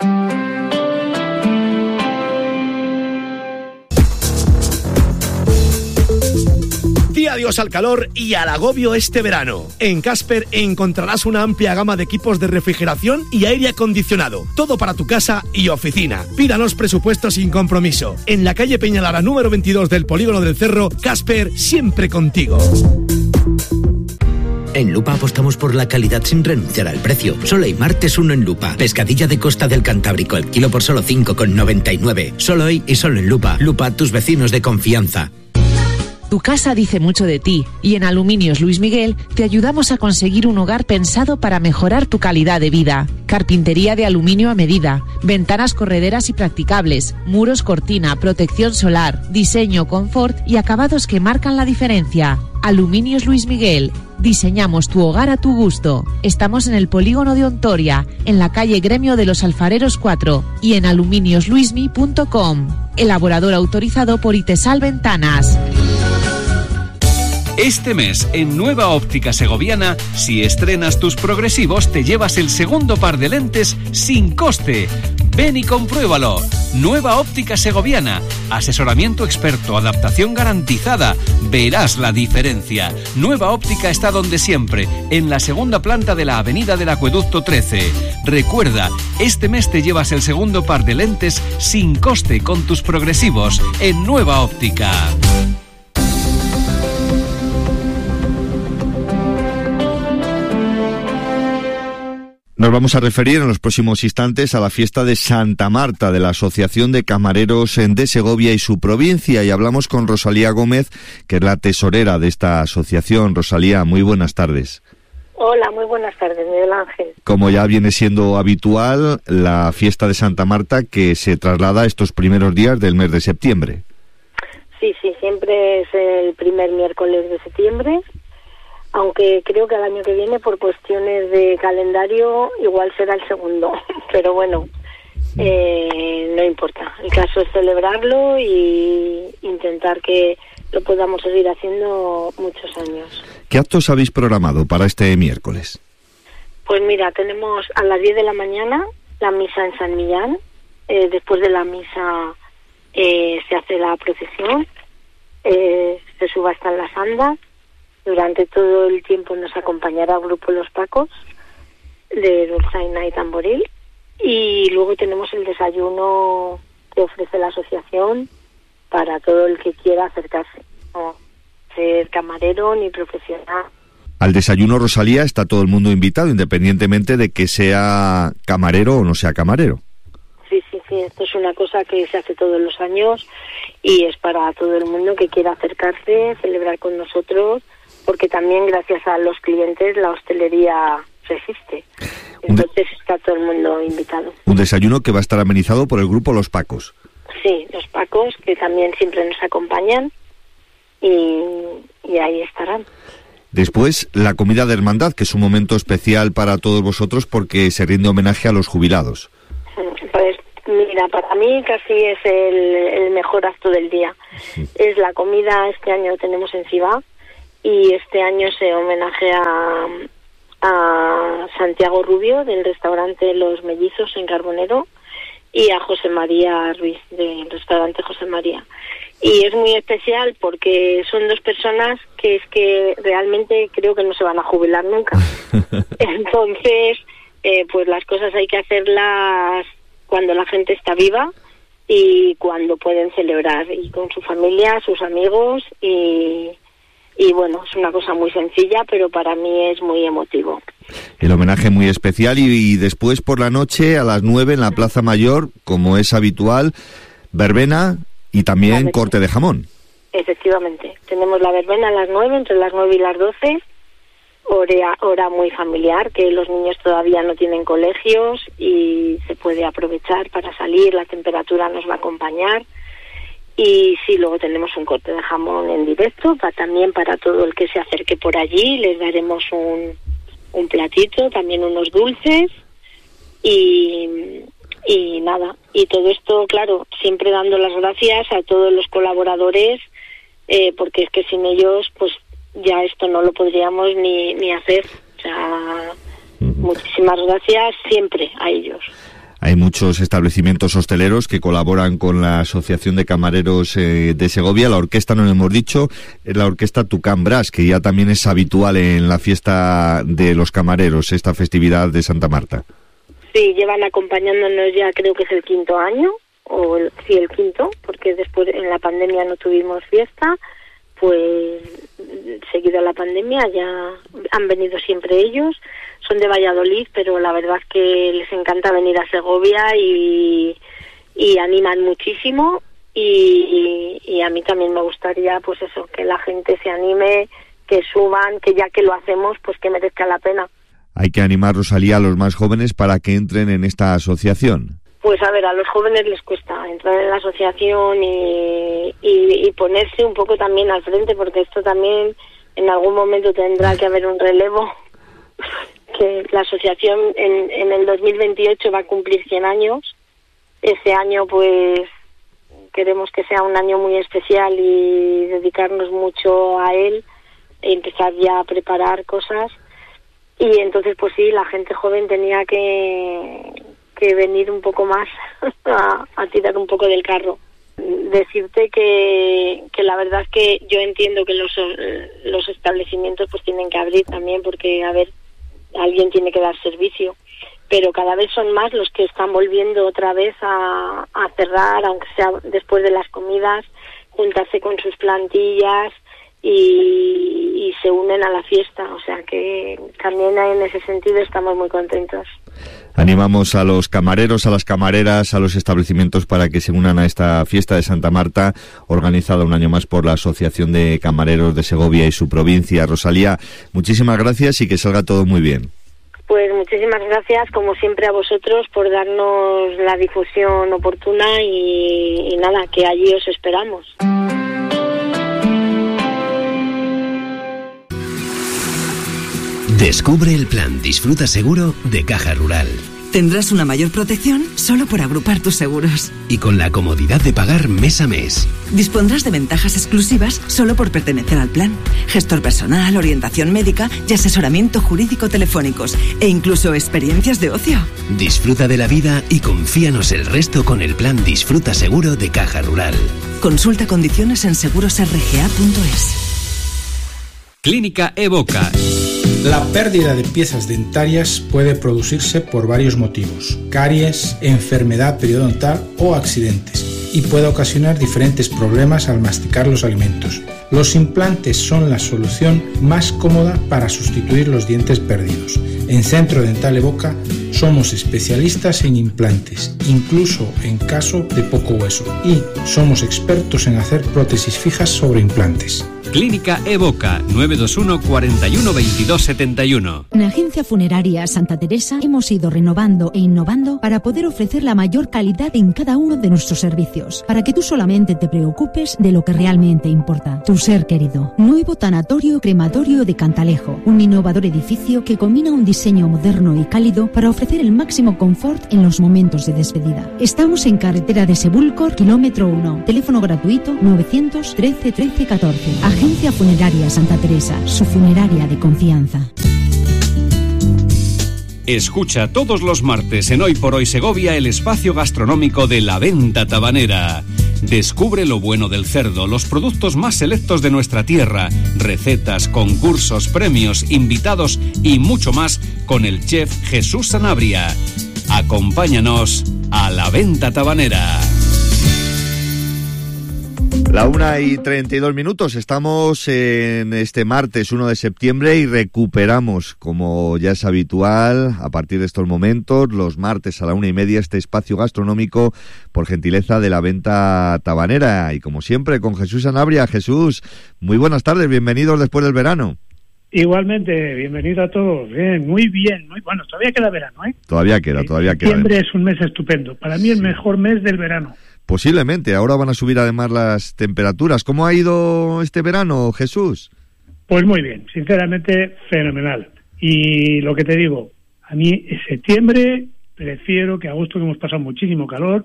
Di adiós al calor y al agobio este verano. En Casper encontrarás una amplia gama de equipos de refrigeración y aire acondicionado. Todo para tu casa y oficina. Pídanos presupuestos sin compromiso. En la calle Peñalara número veintidós del Polígono del Cerro, Casper, siempre contigo.
En Lupa apostamos por la calidad sin renunciar al precio. Solo hay martes uno en Lupa. Pescadilla de costa del Cantábrico, el kilo por solo cinco con noventa y nueve. Solo hoy y solo en Lupa. Lupa, tus vecinos de confianza.
Tu casa dice mucho de ti y en Aluminios Luis Miguel te ayudamos a conseguir un hogar pensado para mejorar tu calidad de vida. Carpintería de aluminio a medida, ventanas correderas y practicables, muros cortina, protección solar, diseño, confort y acabados que marcan la diferencia. Aluminios Luis Miguel. Diseñamos tu hogar a tu gusto. Estamos en el polígono de Ontoria, en la calle Gremio de los Alfareros cuatro y en aluminios luismi punto com. Elaborador autorizado por Itesal Ventanas.
Este mes, en Nueva Óptica Segoviana, si estrenas tus progresivos, te llevas el segundo par de lentes sin coste. Ven y compruébalo. Nueva Óptica Segoviana. Asesoramiento experto, adaptación garantizada. Verás la diferencia. Nueva Óptica está donde siempre, en la segunda planta de la Avenida del Acueducto trece. Recuerda, este mes te llevas el segundo par de lentes sin coste con tus progresivos en Nueva Óptica.
Nos vamos a referir en los próximos instantes a la fiesta de Santa Marta de la Asociación de Camareros de Segovia y su provincia y hablamos con Rosalía Gómez, que es la tesorera de esta asociación. Rosalía, muy buenas tardes.
Hola, muy buenas tardes, Miguel Ángel.
Como ya viene siendo habitual, la fiesta de Santa Marta que se traslada estos primeros días del mes de septiembre.
Sí, sí, siempre es el primer miércoles de septiembre. Aunque creo que el año que viene, por cuestiones de calendario, igual será el segundo. Pero bueno, eh, no importa. El caso es celebrarlo y intentar que lo podamos seguir haciendo muchos años.
¿Qué actos habéis programado para este miércoles?
Pues mira, tenemos a las diez de la mañana la misa en San Millán. Eh, después de la misa eh, se hace la procesión, eh, se suba hasta las andas. Durante todo el tiempo nos acompañará el grupo Los Pacos de Dulzaina y Tamboril y luego tenemos el desayuno que ofrece la asociación para todo el que quiera acercarse, no ser camarero ni profesional.
Al desayuno, Rosalía, está todo el mundo invitado, independientemente de que sea camarero o no sea camarero.
Sí, sí, fin, esto es una cosa que se hace todos los años y es para todo el mundo que quiera acercarse, celebrar con nosotros, porque también gracias a los clientes la hostelería resiste. Entonces está todo el mundo invitado.
Un desayuno que va a estar amenizado por el grupo Los Pacos.
Sí, los Pacos, que también siempre nos acompañan y, y ahí estarán.
Después, la comida de hermandad, que es un momento especial para todos vosotros porque se rinde homenaje a los jubilados.
Pues mira, para mí casi es el, el mejor acto del día. Sí. Es la comida, este año tenemos en Cibá, y este año se homenajea a, a Santiago Rubio, del restaurante Los Mellizos en Carbonero, y a José María Ruiz, del restaurante José María. Y es muy especial porque son dos personas que es que realmente creo que no se van a jubilar nunca. Entonces, eh, pues las cosas hay que hacerlas cuando la gente está viva y cuando pueden celebrar, y con su familia, sus amigos, y, y bueno, es una cosa muy sencilla, pero para mí es muy emotivo.
El homenaje muy especial, y, y después por la noche a las nueve en la Plaza Mayor, como es habitual, verbena y también vale. Corte de jamón.
Efectivamente, tenemos la verbena a las nueve, entre las nueve y las doce, hora, hora muy familiar, que los niños todavía no tienen colegios y se puede aprovechar para salir, la temperatura nos va a acompañar. Y sí, luego tenemos un corte de jamón en directo, para, también para todo el que se acerque por allí, les daremos un, un platito, también unos dulces y, y nada. Y todo esto, claro, siempre dando las gracias a todos los colaboradores, eh, porque es que sin ellos, pues ya esto no lo podríamos ni, ni hacer. O sea, muchísimas gracias siempre a ellos.
Hay muchos establecimientos hosteleros que colaboran con la Asociación de Camareros eh, de Segovia. La orquesta, no lo hemos dicho, es la orquesta Tucán Brass, que ya también es habitual en la fiesta de los camareros, esta festividad de Santa Marta.
Sí, llevan acompañándonos ya, creo que es el quinto año, o el, sí, el quinto, porque después en la pandemia no tuvimos fiesta, pues seguido a la pandemia ya han venido siempre ellos. Son de Valladolid, pero la verdad es que les encanta venir a Segovia y, y animan muchísimo, y, y a mí también me gustaría, pues eso, que la gente se anime, que suban, que ya que lo hacemos, pues que merezca la pena.
Hay que animar, Rosalía, a los más jóvenes para que entren en esta asociación.
Pues a ver, a los jóvenes les cuesta entrar en la asociación y, y, y ponerse un poco también al frente, porque esto también en algún momento tendrá que haber un relevo. Que la asociación en, en el dos mil veintiocho va a cumplir cien años. Ese año pues queremos que sea un año muy especial y dedicarnos mucho a él e empezar ya a preparar cosas. Y entonces pues sí, la gente joven tenía que, que venir un poco más a, a tirar un poco del carro. Decirte que, que la verdad es que yo entiendo que los, los establecimientos pues tienen que abrir también, porque a ver, alguien tiene que dar servicio, pero cada vez son más los que están volviendo otra vez a, a cerrar, aunque sea después de las comidas, juntarse con sus plantillas y, y se unen a la fiesta. O sea que también en ese sentido estamos muy contentos.
Animamos a los camareros, a las camareras, a los establecimientos para que se unan a esta fiesta de Santa Marta, organizada un año más por la Asociación de Camareros de Segovia y su provincia. Rosalía, muchísimas gracias y que salga todo muy bien.
Pues muchísimas gracias, como siempre, a vosotros por darnos la difusión oportuna y, y nada, que allí os esperamos.
Descubre el plan Disfruta Seguro de Caja Rural.
Tendrás una mayor protección solo por agrupar tus seguros.
Y con la comodidad de pagar mes a mes.
Dispondrás de ventajas exclusivas solo por pertenecer al plan. Gestor personal, orientación médica y asesoramiento jurídico telefónicos. E incluso experiencias de ocio.
Disfruta de la vida y confíanos el resto con el plan Disfruta Seguro de Caja Rural.
Consulta condiciones en seguros r g a punto es.
Clínica Evoca.
La pérdida de piezas dentarias puede producirse por varios motivos: caries, enfermedad periodontal o accidentes, y puede ocasionar diferentes problemas al masticar los alimentos. Los implantes son la solución más cómoda para sustituir los dientes perdidos. En Centro Dental Evoca Somos especialistas en implantes, incluso en caso de poco hueso. Y somos expertos en hacer prótesis fijas sobre implantes.
Clínica Evoca, nueve dos uno, cuatro uno, veintidós setenta y uno.
En Agencia Funeraria Santa Teresa hemos ido renovando e innovando para poder ofrecer la mayor calidad en cada uno de nuestros servicios, para que tú solamente te preocupes de lo que realmente importa, tu ser querido. Nuevo tanatorio crematorio de Cantalejo, un innovador edificio que combina un diseño moderno y cálido para ofrecer el máximo confort en los momentos de despedida. Estamos en carretera de Sebúlcor, kilómetro uno. Teléfono gratuito novecientos trece trece catorce. Agencia Funeraria Santa Teresa, su funeraria de confianza.
Escucha todos los martes en Hoy por Hoy Segovia el espacio gastronómico de La Venta Tabanera. Descubre lo bueno del cerdo, los productos más selectos de nuestra tierra, recetas, concursos, premios, invitados y mucho más con el chef Jesús Sanabria. Acompáñanos a La Venta Tabanera.
La una y treinta y dos minutos, estamos en este martes uno de septiembre y recuperamos, como ya es habitual, a partir de estos momentos, los martes a la una y media, este espacio gastronómico por gentileza de La Venta Tabanera. Y como siempre, con Jesús Sanabria. Jesús, muy buenas tardes, bienvenidos después del verano.
Igualmente, bienvenido a todos. Bien, muy bien. Muy, bueno, todavía queda verano, ¿eh?
Todavía queda, todavía queda.
Septiembre es un mes estupendo. Para mí el mejor mes del verano.
Posiblemente, ahora van a subir además las temperaturas. ¿Cómo ha ido este verano, Jesús?
Pues muy bien, sinceramente fenomenal. Y lo que te digo, a mí en septiembre prefiero que agosto, que hemos pasado muchísimo calor,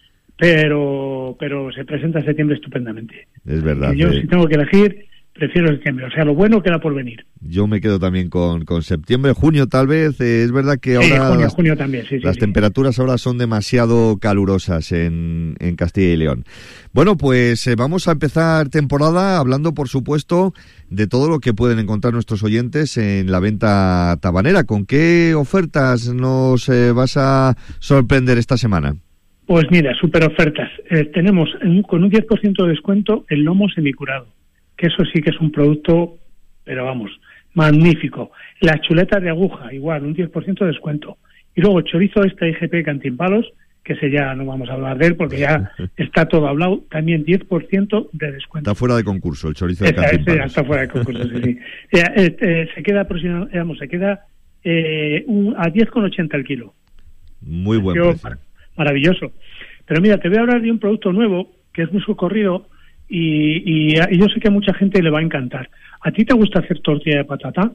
pero pero se presenta septiembre estupendamente.
Es verdad.
Y yo
eh.
si tengo que elegir, prefiero septiembre, o sea, lo bueno queda por venir.
Yo me quedo también con, con septiembre, junio tal vez. Eh, es verdad que
sí,
ahora
junio,
las,
junio también, sí,
las
sí,
temperaturas sí. ahora son demasiado calurosas en, en Castilla y León. Bueno, pues eh, vamos a empezar temporada hablando, por supuesto, de todo lo que pueden encontrar nuestros oyentes en La Venta Tabanera. ¿Con qué ofertas nos eh, vas a sorprender esta semana?
Pues mira, super ofertas. Eh, tenemos en, con un diez por ciento de descuento el lomo semicurado, que eso sí que es un producto, pero vamos, magnífico. Las chuletas de aguja, igual, un diez por ciento de descuento. Y luego chorizo este I G P Cantimpalos, que ese ya no vamos a hablar de él porque ya está todo hablado, también diez por ciento de descuento.
Está fuera de concurso el chorizo de
Esa,
Cantimpalos.
Ese ya está fuera de concurso, sí, sí. Ya, eh, eh, se queda aproximadamente, digamos, se queda eh, un, a diez con ochenta el kilo.
Muy buen
Yo,
precio.
Mar- maravilloso. Pero mira, te voy a hablar de un producto nuevo que es muy socorrido y, y, y yo sé que a mucha gente le va a encantar. ¿A ti te gusta hacer tortilla de patata?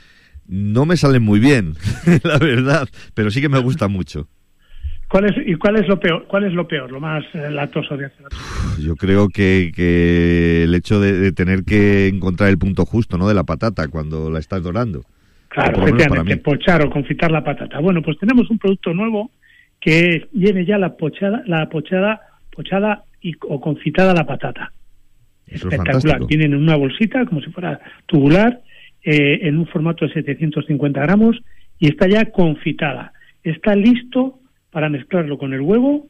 No me salen muy bien, la verdad, pero sí que me gusta mucho.
¿Cuál es, ¿Y cuál es lo peor? ¿Cuál es lo peor, lo más eh, latoso de hacer?
Yo creo que, que el hecho de, de tener que encontrar el punto justo, ¿no?, de la patata cuando la estás dorando.
Claro,
Por lo menos para
efectivamente,
mí.
pochar o confitar la patata. Bueno, pues tenemos un producto nuevo que viene ya la pochada, la pochada, pochada y, o confitada la patata.
Eso es
Espectacular.
fantástico.
Vienen en una bolsita, como si fuera tubular, eh, en un formato de setecientos cincuenta gramos y está ya confitada. Está listo para mezclarlo con el huevo,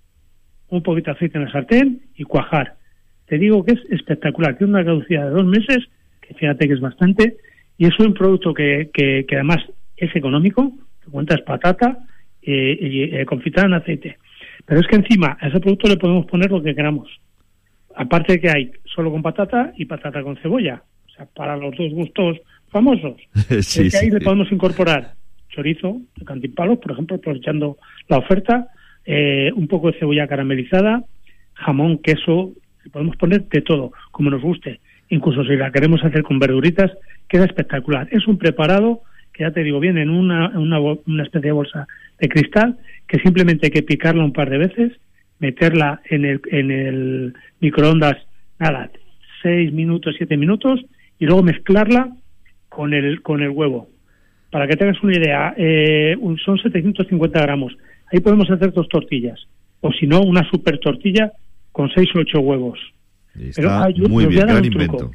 un poquito de aceite en la sartén y cuajar. Te digo que es espectacular. Tiene una caducidad de dos meses, que fíjate que es bastante, y es un producto que, que, que además es económico, que cuentas patata eh, y eh, confitada en aceite. Pero es que encima a ese producto le podemos poner lo que queramos. Aparte de que hay solo con patata y patata con cebolla. O sea, para los dos gustos famosos.
Sí,
es que ahí
sí.
le podemos incorporar chorizo de Cantimpalos, por ejemplo, aprovechando la oferta, eh, un poco de cebolla caramelizada, jamón, queso, le podemos poner de todo, como nos guste. Incluso si la queremos hacer con verduritas, queda espectacular. Es un preparado que, ya te digo, viene en una, en una, una especie de bolsa de cristal, que simplemente hay que picarla un par de veces, meterla en el, en el microondas, nada, seis minutos, siete minutos, y luego mezclarla con el, con el huevo. Para que tengas una idea, eh, son setecientos cincuenta gramos. Ahí podemos hacer dos tortillas. O si no, una super tortilla con seis o ocho huevos.
Está
Pero hay,
muy
os voy
bien,
a dar
gran
un truco.
invento.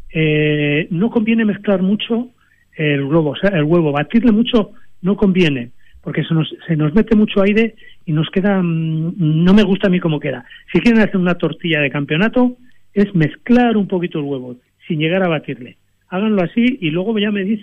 Eh, no conviene mezclar mucho el huevo, o sea, el huevo. Batirle mucho no conviene, porque se nos, se nos mete mucho aire y nos queda... Mmm, no me gusta a mí cómo queda. Si quieren hacer una tortilla de campeonato, es mezclar un poquito el huevo, sin llegar a batirle. Háganlo así y luego ya me dicen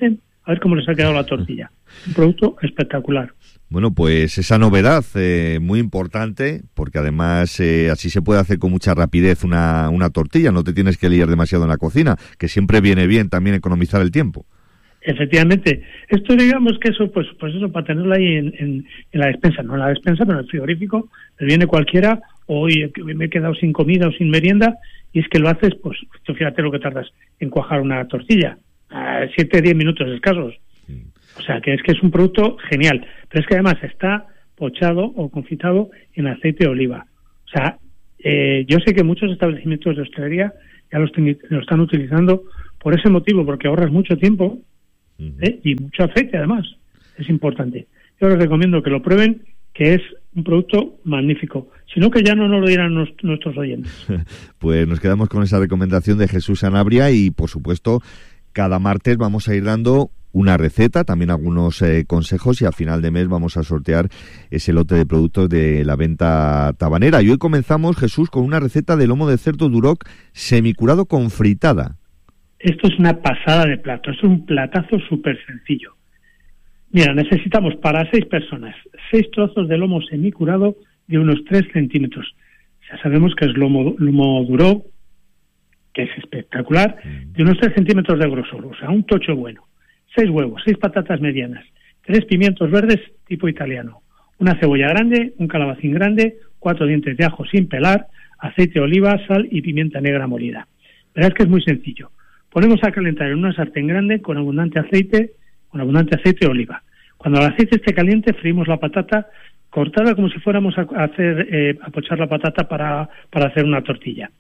a ver cómo les ha quedado la tortilla. Un producto espectacular.
Bueno, pues esa novedad eh, muy importante, porque además eh, así se puede hacer con mucha rapidez una, una tortilla, no te tienes que liar demasiado en la cocina, que siempre viene bien también economizar el tiempo.
Efectivamente. Esto digamos que eso, pues pues eso, para tenerlo ahí en, en, en la despensa, no en la despensa, pero en el frigorífico, le viene cualquiera, hoy me he quedado sin comida o sin merienda, y es que lo haces, pues tú fíjate lo que tardas en cuajar una tortilla, a siete, diez minutos escasos. O sea, que es que es un producto genial. Pero es que además está pochado o confitado en aceite de oliva. O sea, eh, yo sé que muchos establecimientos de hostelería ya lo, estén, lo están utilizando por ese motivo, porque ahorras mucho tiempo ¿eh? y mucho aceite además. Es importante. Yo les recomiendo que lo prueben, que es un producto magnífico. Si no, que ya no nos lo dirán nos, nuestros oyentes.
Pues nos quedamos con esa recomendación de Jesús Sanabria y, por supuesto, cada martes vamos a ir dando una receta, también algunos eh, consejos, y a final de mes vamos a sortear ese lote de productos de la venta tabanera. Y hoy comenzamos, Jesús, con una receta de lomo de cerdo duroc semicurado con fritada.
Esto es una pasada de plato, es un platazo súper sencillo. Mira, necesitamos para seis personas seis trozos de lomo semicurado de unos tres centímetros. Ya sabemos que es lomo, lomo duroc, que es espectacular, de unos tres centímetros de grosor, o sea, un tocho bueno. Seis huevos, seis patatas medianas, tres pimientos verdes tipo italiano, una cebolla grande, un calabacín grande, cuatro dientes de ajo sin pelar, aceite de oliva, sal y pimienta negra molida. Verás que es muy sencillo. Ponemos a calentar en una sartén grande con abundante aceite, con abundante aceite de oliva. Cuando el aceite esté caliente, freímos la patata cortada como si fuéramos a hacer, eh, a pochar la patata para, para hacer una tortilla.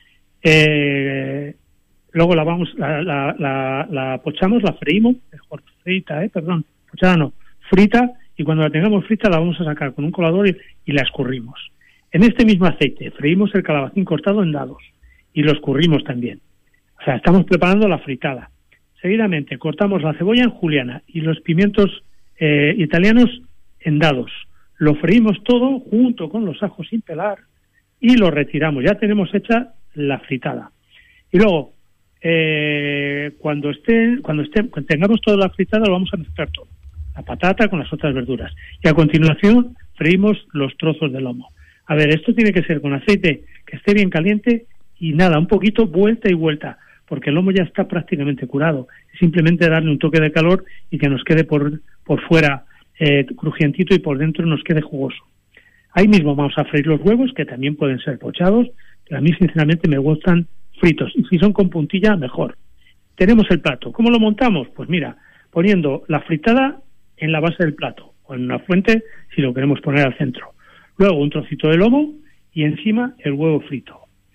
Eh... Luego la vamos, la, la, la, la pochamos, la freímos, mejor frita, eh, perdón, pochada no, frita, y cuando la tengamos frita la vamos a sacar con un colador y, y la escurrimos. En este mismo aceite freímos el calabacín cortado en dados y lo escurrimos también. O sea, estamos preparando la fritada. Seguidamente cortamos la cebolla en juliana y los pimientos eh, italianos en dados. Lo freímos todo junto con los ajos sin pelar y lo retiramos. Ya tenemos hecha la fritada. Y luego, Eh, cuando esté, cuando esté, cuando tengamos toda la fritada, lo vamos a mezclar todo, la patata con las otras verduras, y a continuación freímos los trozos de lomo. A ver, esto tiene que ser con aceite que esté bien caliente y nada, un poquito vuelta y vuelta, porque el lomo ya está prácticamente curado. Es simplemente darle un toque de calor y que nos quede por por fuera eh, crujientito y por dentro nos quede jugoso. Ahí mismo vamos a freír los huevos, que también pueden ser pochados, pero a mí sinceramente me gustan fritos, y si son con puntilla, mejor. Tenemos el plato. ¿Cómo lo montamos? Pues mira, poniendo la fritada en la base del plato, o en una fuente, si lo queremos poner al centro. Luego un trocito de lomo, y encima el huevo frito.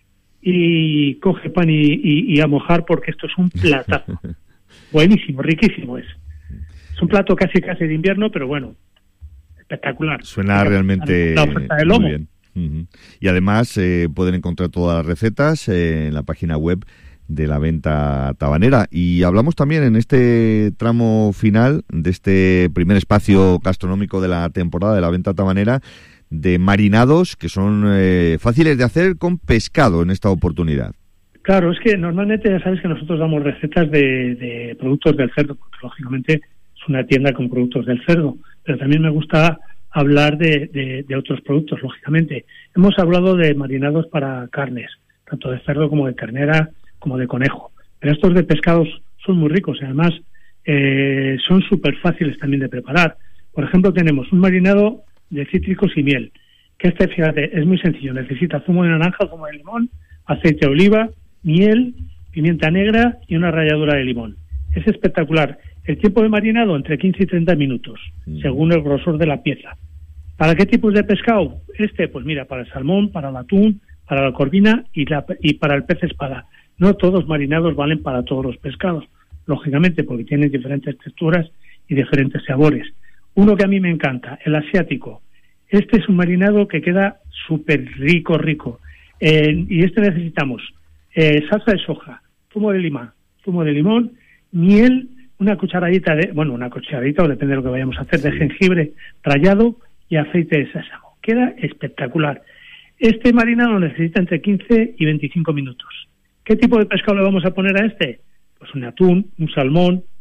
Y coge pan y, y, y a mojar, porque esto es un platazo. Buenísimo, riquísimo es. Es un plato casi casi de invierno, pero bueno, espectacular.
Suena realmente
la oferta de lomo.
Muy bien. Uh-huh. Y además eh, pueden encontrar todas las recetas eh, en la página web de la venta tabanera. Y hablamos también en este tramo final de este primer espacio gastronómico de la temporada de la venta tabanera de marinados que son eh, fáciles de hacer con pescado en esta oportunidad.
Claro, es que normalmente ya sabes que nosotros damos recetas de, de productos del cerdo, porque lógicamente es una tienda con productos del cerdo, pero también me gusta hablar de, de, de otros productos, lógicamente. Hemos hablado de marinados para carnes, tanto de cerdo como de ternera, como de conejo. Pero estos de pescados son muy ricos y además eh, son súper fáciles también de preparar. Por ejemplo, tenemos un marinado de cítricos y miel, que este, fíjate, es muy sencillo. Necesita zumo de naranja, zumo de limón, aceite de oliva, miel, pimienta negra y una ralladura de limón. Es espectacular. El tiempo de marinado entre quince y treinta minutos, mm. según el grosor de la pieza. ¿Para qué tipos de pescado? Este, pues mira, para el salmón, para el atún, para la corvina y, la, y para el pez espada. No todos marinados valen para todos los pescados, lógicamente, porque tienen diferentes texturas y diferentes sabores. Uno que a mí me encanta, el asiático. Este es un marinado que queda súper rico, rico. Eh, y este necesitamos eh, salsa de soja, zumo de lima, zumo de limón, miel, una cucharadita de, bueno, una cucharadita, o depende de lo que vayamos a hacer, de jengibre rallado y aceite de sésamo. Queda espectacular. Este marinado necesita entre quince y veinticinco minutos. ¿Qué tipo de pescado le vamos a poner a este? Pues un atún, un salmón,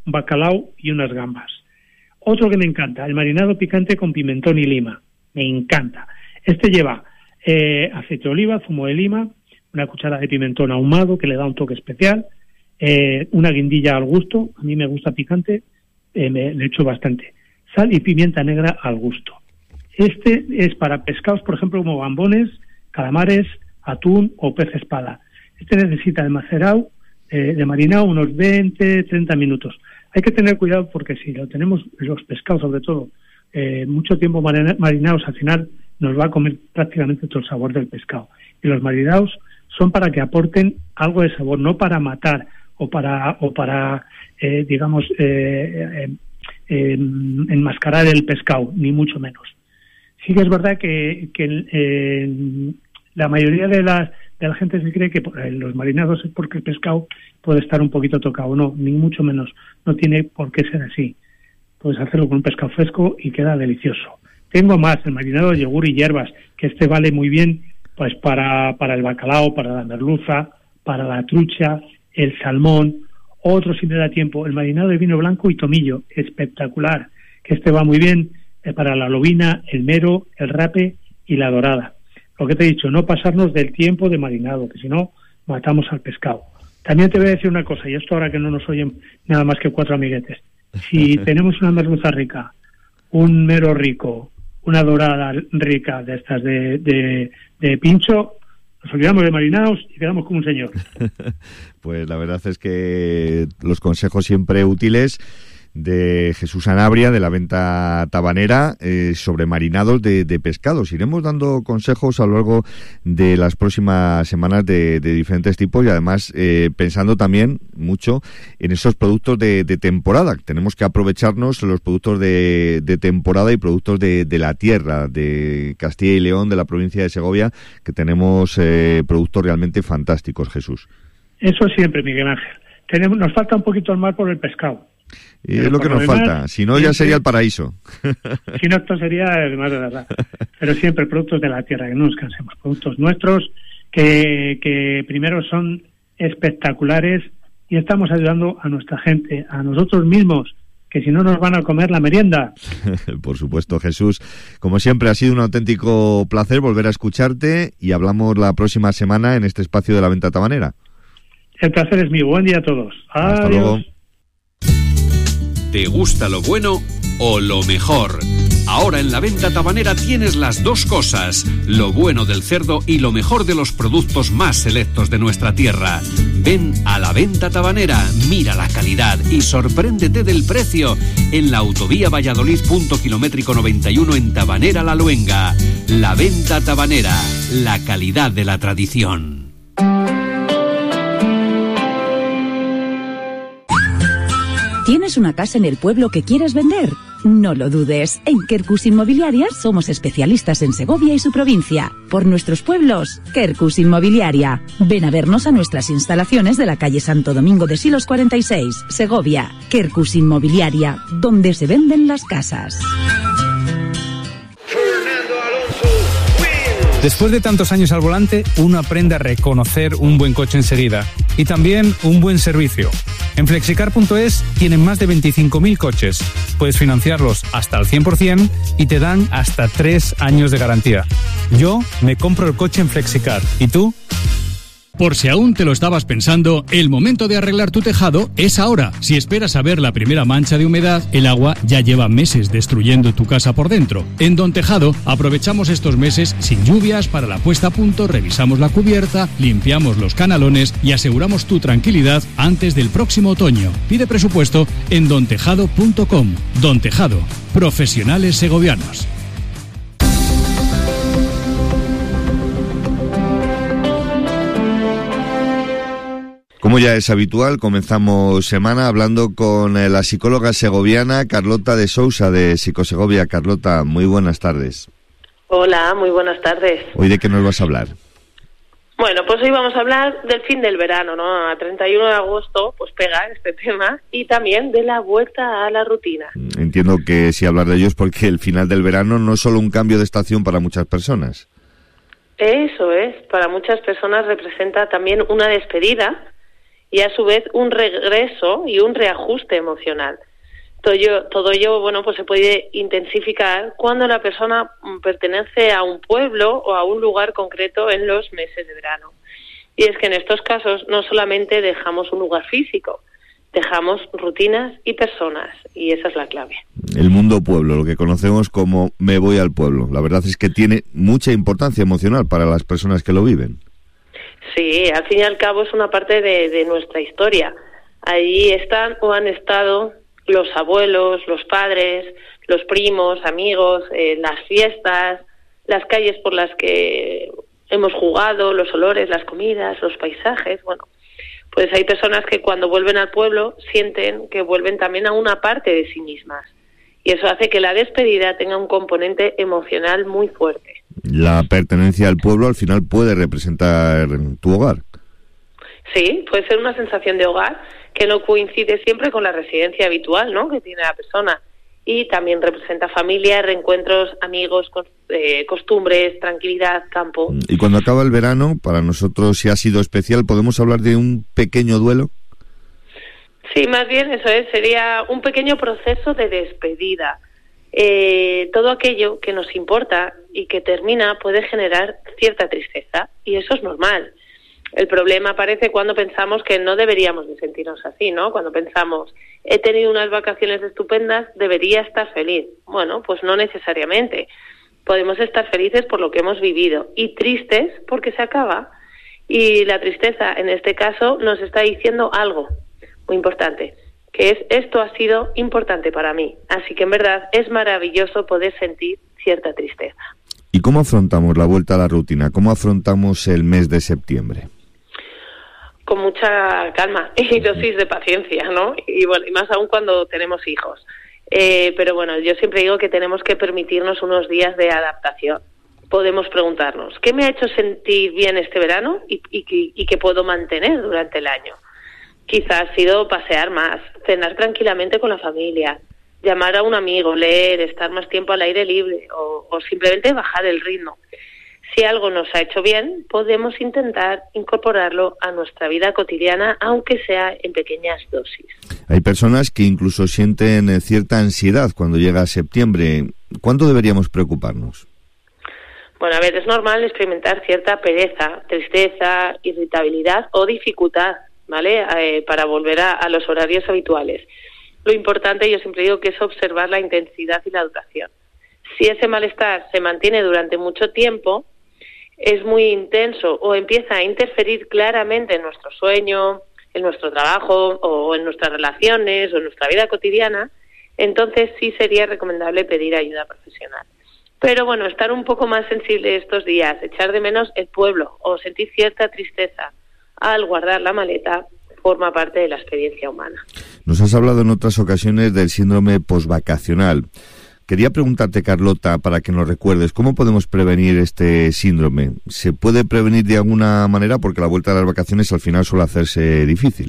un bacalao y unas gambas. Otro que me encanta, el marinado picante con pimentón y lima. Me encanta. Este lleva eh, aceite de oliva, zumo de lima, una cuchara de pimentón ahumado que le da un toque especial, eh, una guindilla al gusto, a mí me gusta picante, eh, me, le echo bastante, sal y pimienta negra al gusto. Este es para pescados, por ejemplo, como gambones, calamares, atún o pez espada. Este necesita de macerado, eh, de marinado, unos veinte, treinta minutos. Hay que tener cuidado porque si lo tenemos, los pescados sobre todo, eh, mucho tiempo marina, marinados, al final nos va a comer prácticamente todo el sabor del pescado. Y los marinados son para que aporten algo de sabor, no para matar o para, o para eh, digamos, eh, eh, eh, enmascarar el pescado, ni mucho menos. Sí que es verdad que, que eh, la mayoría de la, de la gente se cree que los marinados es porque el pescado puede estar un poquito tocado. No, ni mucho menos. No tiene por qué ser así. Puedes hacerlo con un pescado fresco y queda delicioso. Tengo más, el marinado de yogur y hierbas, que este vale muy bien pues para, para el bacalao, para la merluza, para la trucha, el salmón. Otro, si me da tiempo, el marinado de vino blanco y tomillo, espectacular, que este va muy bien eh, para la lobina, el mero, el rape y la dorada. Lo que te he dicho, no pasarnos del tiempo de marinado, que si no, matamos al pescado. También te voy a decir una cosa, y esto ahora que no nos oyen nada más que cuatro amiguetes. Si tenemos una merluza rica, un mero rico, una dorada rica de estas de, de, de pincho, nos olvidamos de marinados y quedamos como un señor.
Pues la verdad es que los consejos siempre útiles de Jesús Sanabria, de la venta tabanera, eh, sobre marinados de, de pescados. Iremos dando consejos a lo largo de las próximas semanas de, de diferentes tipos y además eh, pensando también mucho en esos productos de, de temporada. Tenemos que aprovecharnos los productos de, de temporada y productos de, de la tierra, de Castilla y León, de la provincia de Segovia, que tenemos eh, productos realmente fantásticos, Jesús.
Eso siempre, Miguel Ángel. Tenemos, nos falta un poquito el mar por el pescado.
Y es lo que nos demás, falta, si no ya sería el paraíso.
Si no, esto sería el mar de verdad. Pero siempre productos de la tierra, que no nos cansemos. Productos nuestros que, que primero son espectaculares y estamos ayudando a nuestra gente, a nosotros mismos, que si no nos van a comer la merienda.
Por supuesto, Jesús. Como siempre, ha sido un auténtico placer volver a escucharte y hablamos la próxima semana en este espacio de la venta tabanera.
El placer es mío. Buen día a todos.
Hasta
Adiós.
luego.
¿Te gusta lo bueno o lo mejor? Ahora en la venta tabanera tienes las dos cosas, lo bueno del cerdo y lo mejor de los productos más selectos de nuestra tierra. Ven a la venta tabanera, mira la calidad y sorpréndete del precio en la autovía Valladolid punto kilométrico noventa y uno en Tabanera La Luenga. La venta tabanera, la calidad de la tradición.
¿Tienes una casa en el pueblo que quieres vender? No lo dudes. En Quercus Inmobiliaria somos especialistas en Segovia y su provincia. Por nuestros pueblos, Quercus Inmobiliaria. Ven a vernos a nuestras instalaciones de la calle Santo Domingo de Silos cuarenta y seis, Segovia. Quercus Inmobiliaria, donde se venden las casas.
Después de tantos años al volante, uno aprende a reconocer un buen coche enseguida y también un buen servicio. En flexicar punto es tienen más de veinticinco mil coches. Puedes financiarlos hasta el cien por ciento y te dan hasta tres años de garantía. Yo me compro el coche en Flexicar. ¿Y tú?
Por si aún te lo estabas pensando, el momento de arreglar tu tejado es ahora. Si esperas a ver la primera mancha de humedad, el agua ya lleva meses destruyendo tu casa por dentro. En Don Tejado aprovechamos estos meses sin lluvias para la puesta a punto, revisamos la cubierta, limpiamos los canalones y aseguramos tu tranquilidad antes del próximo otoño. Pide presupuesto en don tejado punto com. Don Tejado, profesionales segovianos.
Como ya es habitual, comenzamos semana hablando con la psicóloga segoviana Carlota de Sousa de Psicosegovia. Carlota, muy buenas tardes.
Hola, muy buenas tardes.
¿Hoy de qué nos vas a hablar?
Bueno, pues hoy vamos a hablar del fin del verano, ¿no? A treinta y uno de agosto, pues pega este tema, y también de la vuelta a la rutina.
Entiendo que sí hablar de ellos porque el final del verano no es solo un cambio de estación para muchas personas.
Eso es, para muchas personas representa también una despedida. y a su vez un regreso y un reajuste emocional. Todo ello, todo ello, bueno, pues se puede intensificar cuando la persona pertenece a un pueblo o a un lugar concreto en los meses de verano. Y es que en estos casos no solamente dejamos un lugar físico, dejamos rutinas y personas, y esa es la clave.
El mundo pueblo, lo que conocemos como me voy al pueblo, la verdad es que tiene mucha importancia emocional para las personas que lo viven.
Sí, al fin y al cabo es una parte de, de nuestra historia. Allí están o han estado los abuelos, los padres, los primos, amigos, eh, las fiestas, las calles por las que hemos jugado, los olores, las comidas, los paisajes. Bueno, pues hay personas que cuando vuelven al pueblo sienten que vuelven también a una parte de sí mismas. Y eso hace que la despedida tenga un componente emocional muy fuerte.
La pertenencia al pueblo al final puede representar tu hogar.
Sí, puede ser una sensación de hogar que no coincide siempre con la residencia habitual, ¿no?, que tiene la persona. Y también representa familia, reencuentros, amigos, eh, costumbres, tranquilidad, campo.
Y cuando acaba el verano, para nosotros, si ha sido especial, ¿podemos hablar de un pequeño duelo?
Sí, más bien eso es, sería un pequeño proceso de despedida. Eh, todo aquello que nos importa y que termina puede generar cierta tristeza, y eso es normal. El problema aparece cuando pensamos que no deberíamos de sentirnos así, ¿no? Cuando pensamos, he tenido unas vacaciones estupendas, debería estar feliz. Bueno, pues no necesariamente. Podemos estar felices por lo que hemos vivido y tristes porque se acaba. Y la tristeza, en este caso, nos está diciendo algo muy importante, que es, esto ha sido importante para mí. Así que en verdad es maravilloso poder sentir cierta tristeza.
¿Y cómo afrontamos la vuelta a la rutina? ¿Cómo afrontamos el mes de septiembre?
Con mucha calma y dosis de paciencia, ¿no? Y bueno, y más aún cuando tenemos hijos. Eh, pero bueno, yo siempre digo que tenemos que permitirnos unos días de adaptación. Podemos preguntarnos, ¿qué me ha hecho sentir bien este verano y, y, y qué puedo mantener durante el año? Quizás ha sido pasear más, cenar tranquilamente con la familia, llamar a un amigo, leer, estar más tiempo al aire libre o, o simplemente bajar el ritmo. Si algo nos ha hecho bien, podemos intentar incorporarlo a nuestra vida cotidiana, aunque sea en pequeñas dosis.
Hay personas que incluso sienten cierta ansiedad cuando llega septiembre. ¿Cuánto deberíamos preocuparnos?
Bueno, a ver, es normal experimentar cierta pereza, tristeza, irritabilidad o dificultad, ¿vale?, eh, para volver a, a los horarios habituales. Lo importante, yo siempre digo, que es observar la intensidad y la duración. Si ese malestar se mantiene durante mucho tiempo, es muy intenso o empieza a interferir claramente en nuestro sueño, en nuestro trabajo o en nuestras relaciones o en nuestra vida cotidiana, entonces sí sería recomendable pedir ayuda profesional. Pero bueno, estar un poco más sensible estos días, echar de menos el pueblo o sentir cierta tristeza al guardar la maleta, forma parte de la experiencia humana.
Nos has hablado en otras ocasiones del síndrome posvacacional. Quería preguntarte, Carlota, para que nos recuerdes, ¿cómo podemos prevenir este síndrome? ¿Se puede prevenir de alguna manera? Porque la vuelta a las vacaciones al final suele hacerse difícil.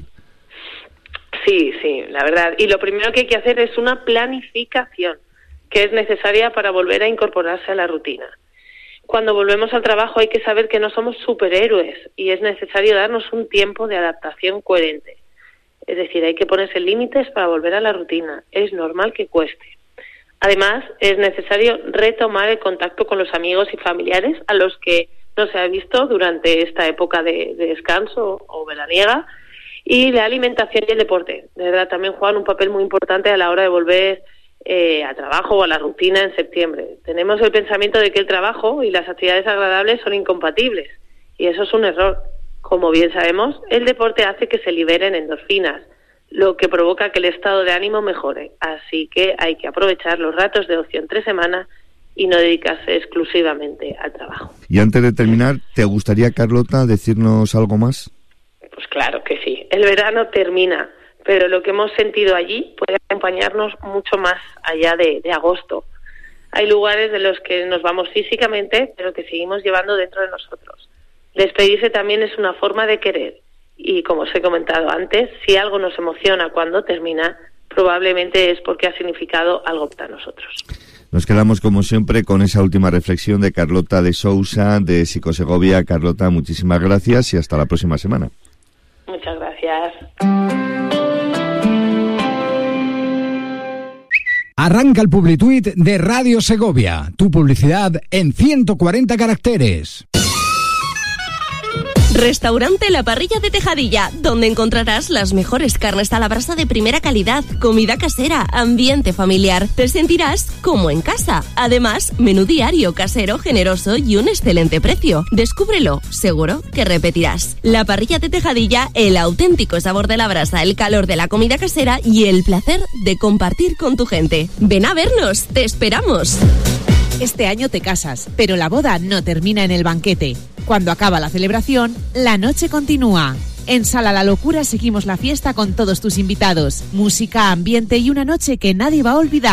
Sí, sí, la verdad. Y lo primero que hay que hacer es una planificación, que es necesaria para volver a incorporarse a la rutina. Cuando volvemos al trabajo hay que saber que no somos superhéroes y es necesario darnos un tiempo de adaptación coherente. Es decir, hay que ponerse límites para volver a la rutina. Es normal que cueste. Además, es necesario retomar el contacto con los amigos y familiares a los que no se ha visto durante esta época de, de descanso o veraniega, y la alimentación y el deporte. De verdad, también juegan un papel muy importante a la hora de volver eh, al trabajo o a la rutina en septiembre. Tenemos el pensamiento de que el trabajo y las actividades agradables son incompatibles, y eso es un error. Como bien sabemos, el deporte hace que se liberen endorfinas, lo que provoca que el estado de ánimo mejore. Así que hay que aprovechar los ratos de ocio entre semana y no dedicarse exclusivamente al trabajo.
Y antes de terminar, ¿te gustaría, Carlota, decirnos algo más?
Pues claro que sí. El verano termina, pero lo que hemos sentido allí puede acompañarnos mucho más allá de, de agosto. Hay lugares de los que nos vamos físicamente, pero que seguimos llevando dentro de nosotros. Despedirse también es una forma de querer. Y como os he comentado antes, si algo nos emociona cuando termina, probablemente es porque ha significado algo para nosotros.
Nos quedamos, como siempre, con esa última reflexión de Carlota de Sousa, de Psicosegovia. Carlota, muchísimas gracias y hasta la próxima semana.
Muchas gracias. Gracias.
Arranca el Publituit de Radio Segovia. Tu publicidad en ciento cuarenta caracteres.
Restaurante La Parrilla de Tejadilla, donde encontrarás las mejores carnes a la brasa de primera calidad, comida casera, ambiente familiar. Te sentirás como en casa. Además, menú diario, casero, generoso y un excelente precio. Descúbrelo, seguro que repetirás. La Parrilla de Tejadilla, el auténtico sabor de la brasa, el calor de la comida casera y el placer de compartir con tu gente. Ven a vernos, te esperamos.
Este año te casas, pero la boda no termina en el banquete. Cuando acaba la celebración, la noche continúa. En Sala La Locura seguimos la fiesta con todos tus invitados. Música, ambiente y una noche que nadie va a olvidar.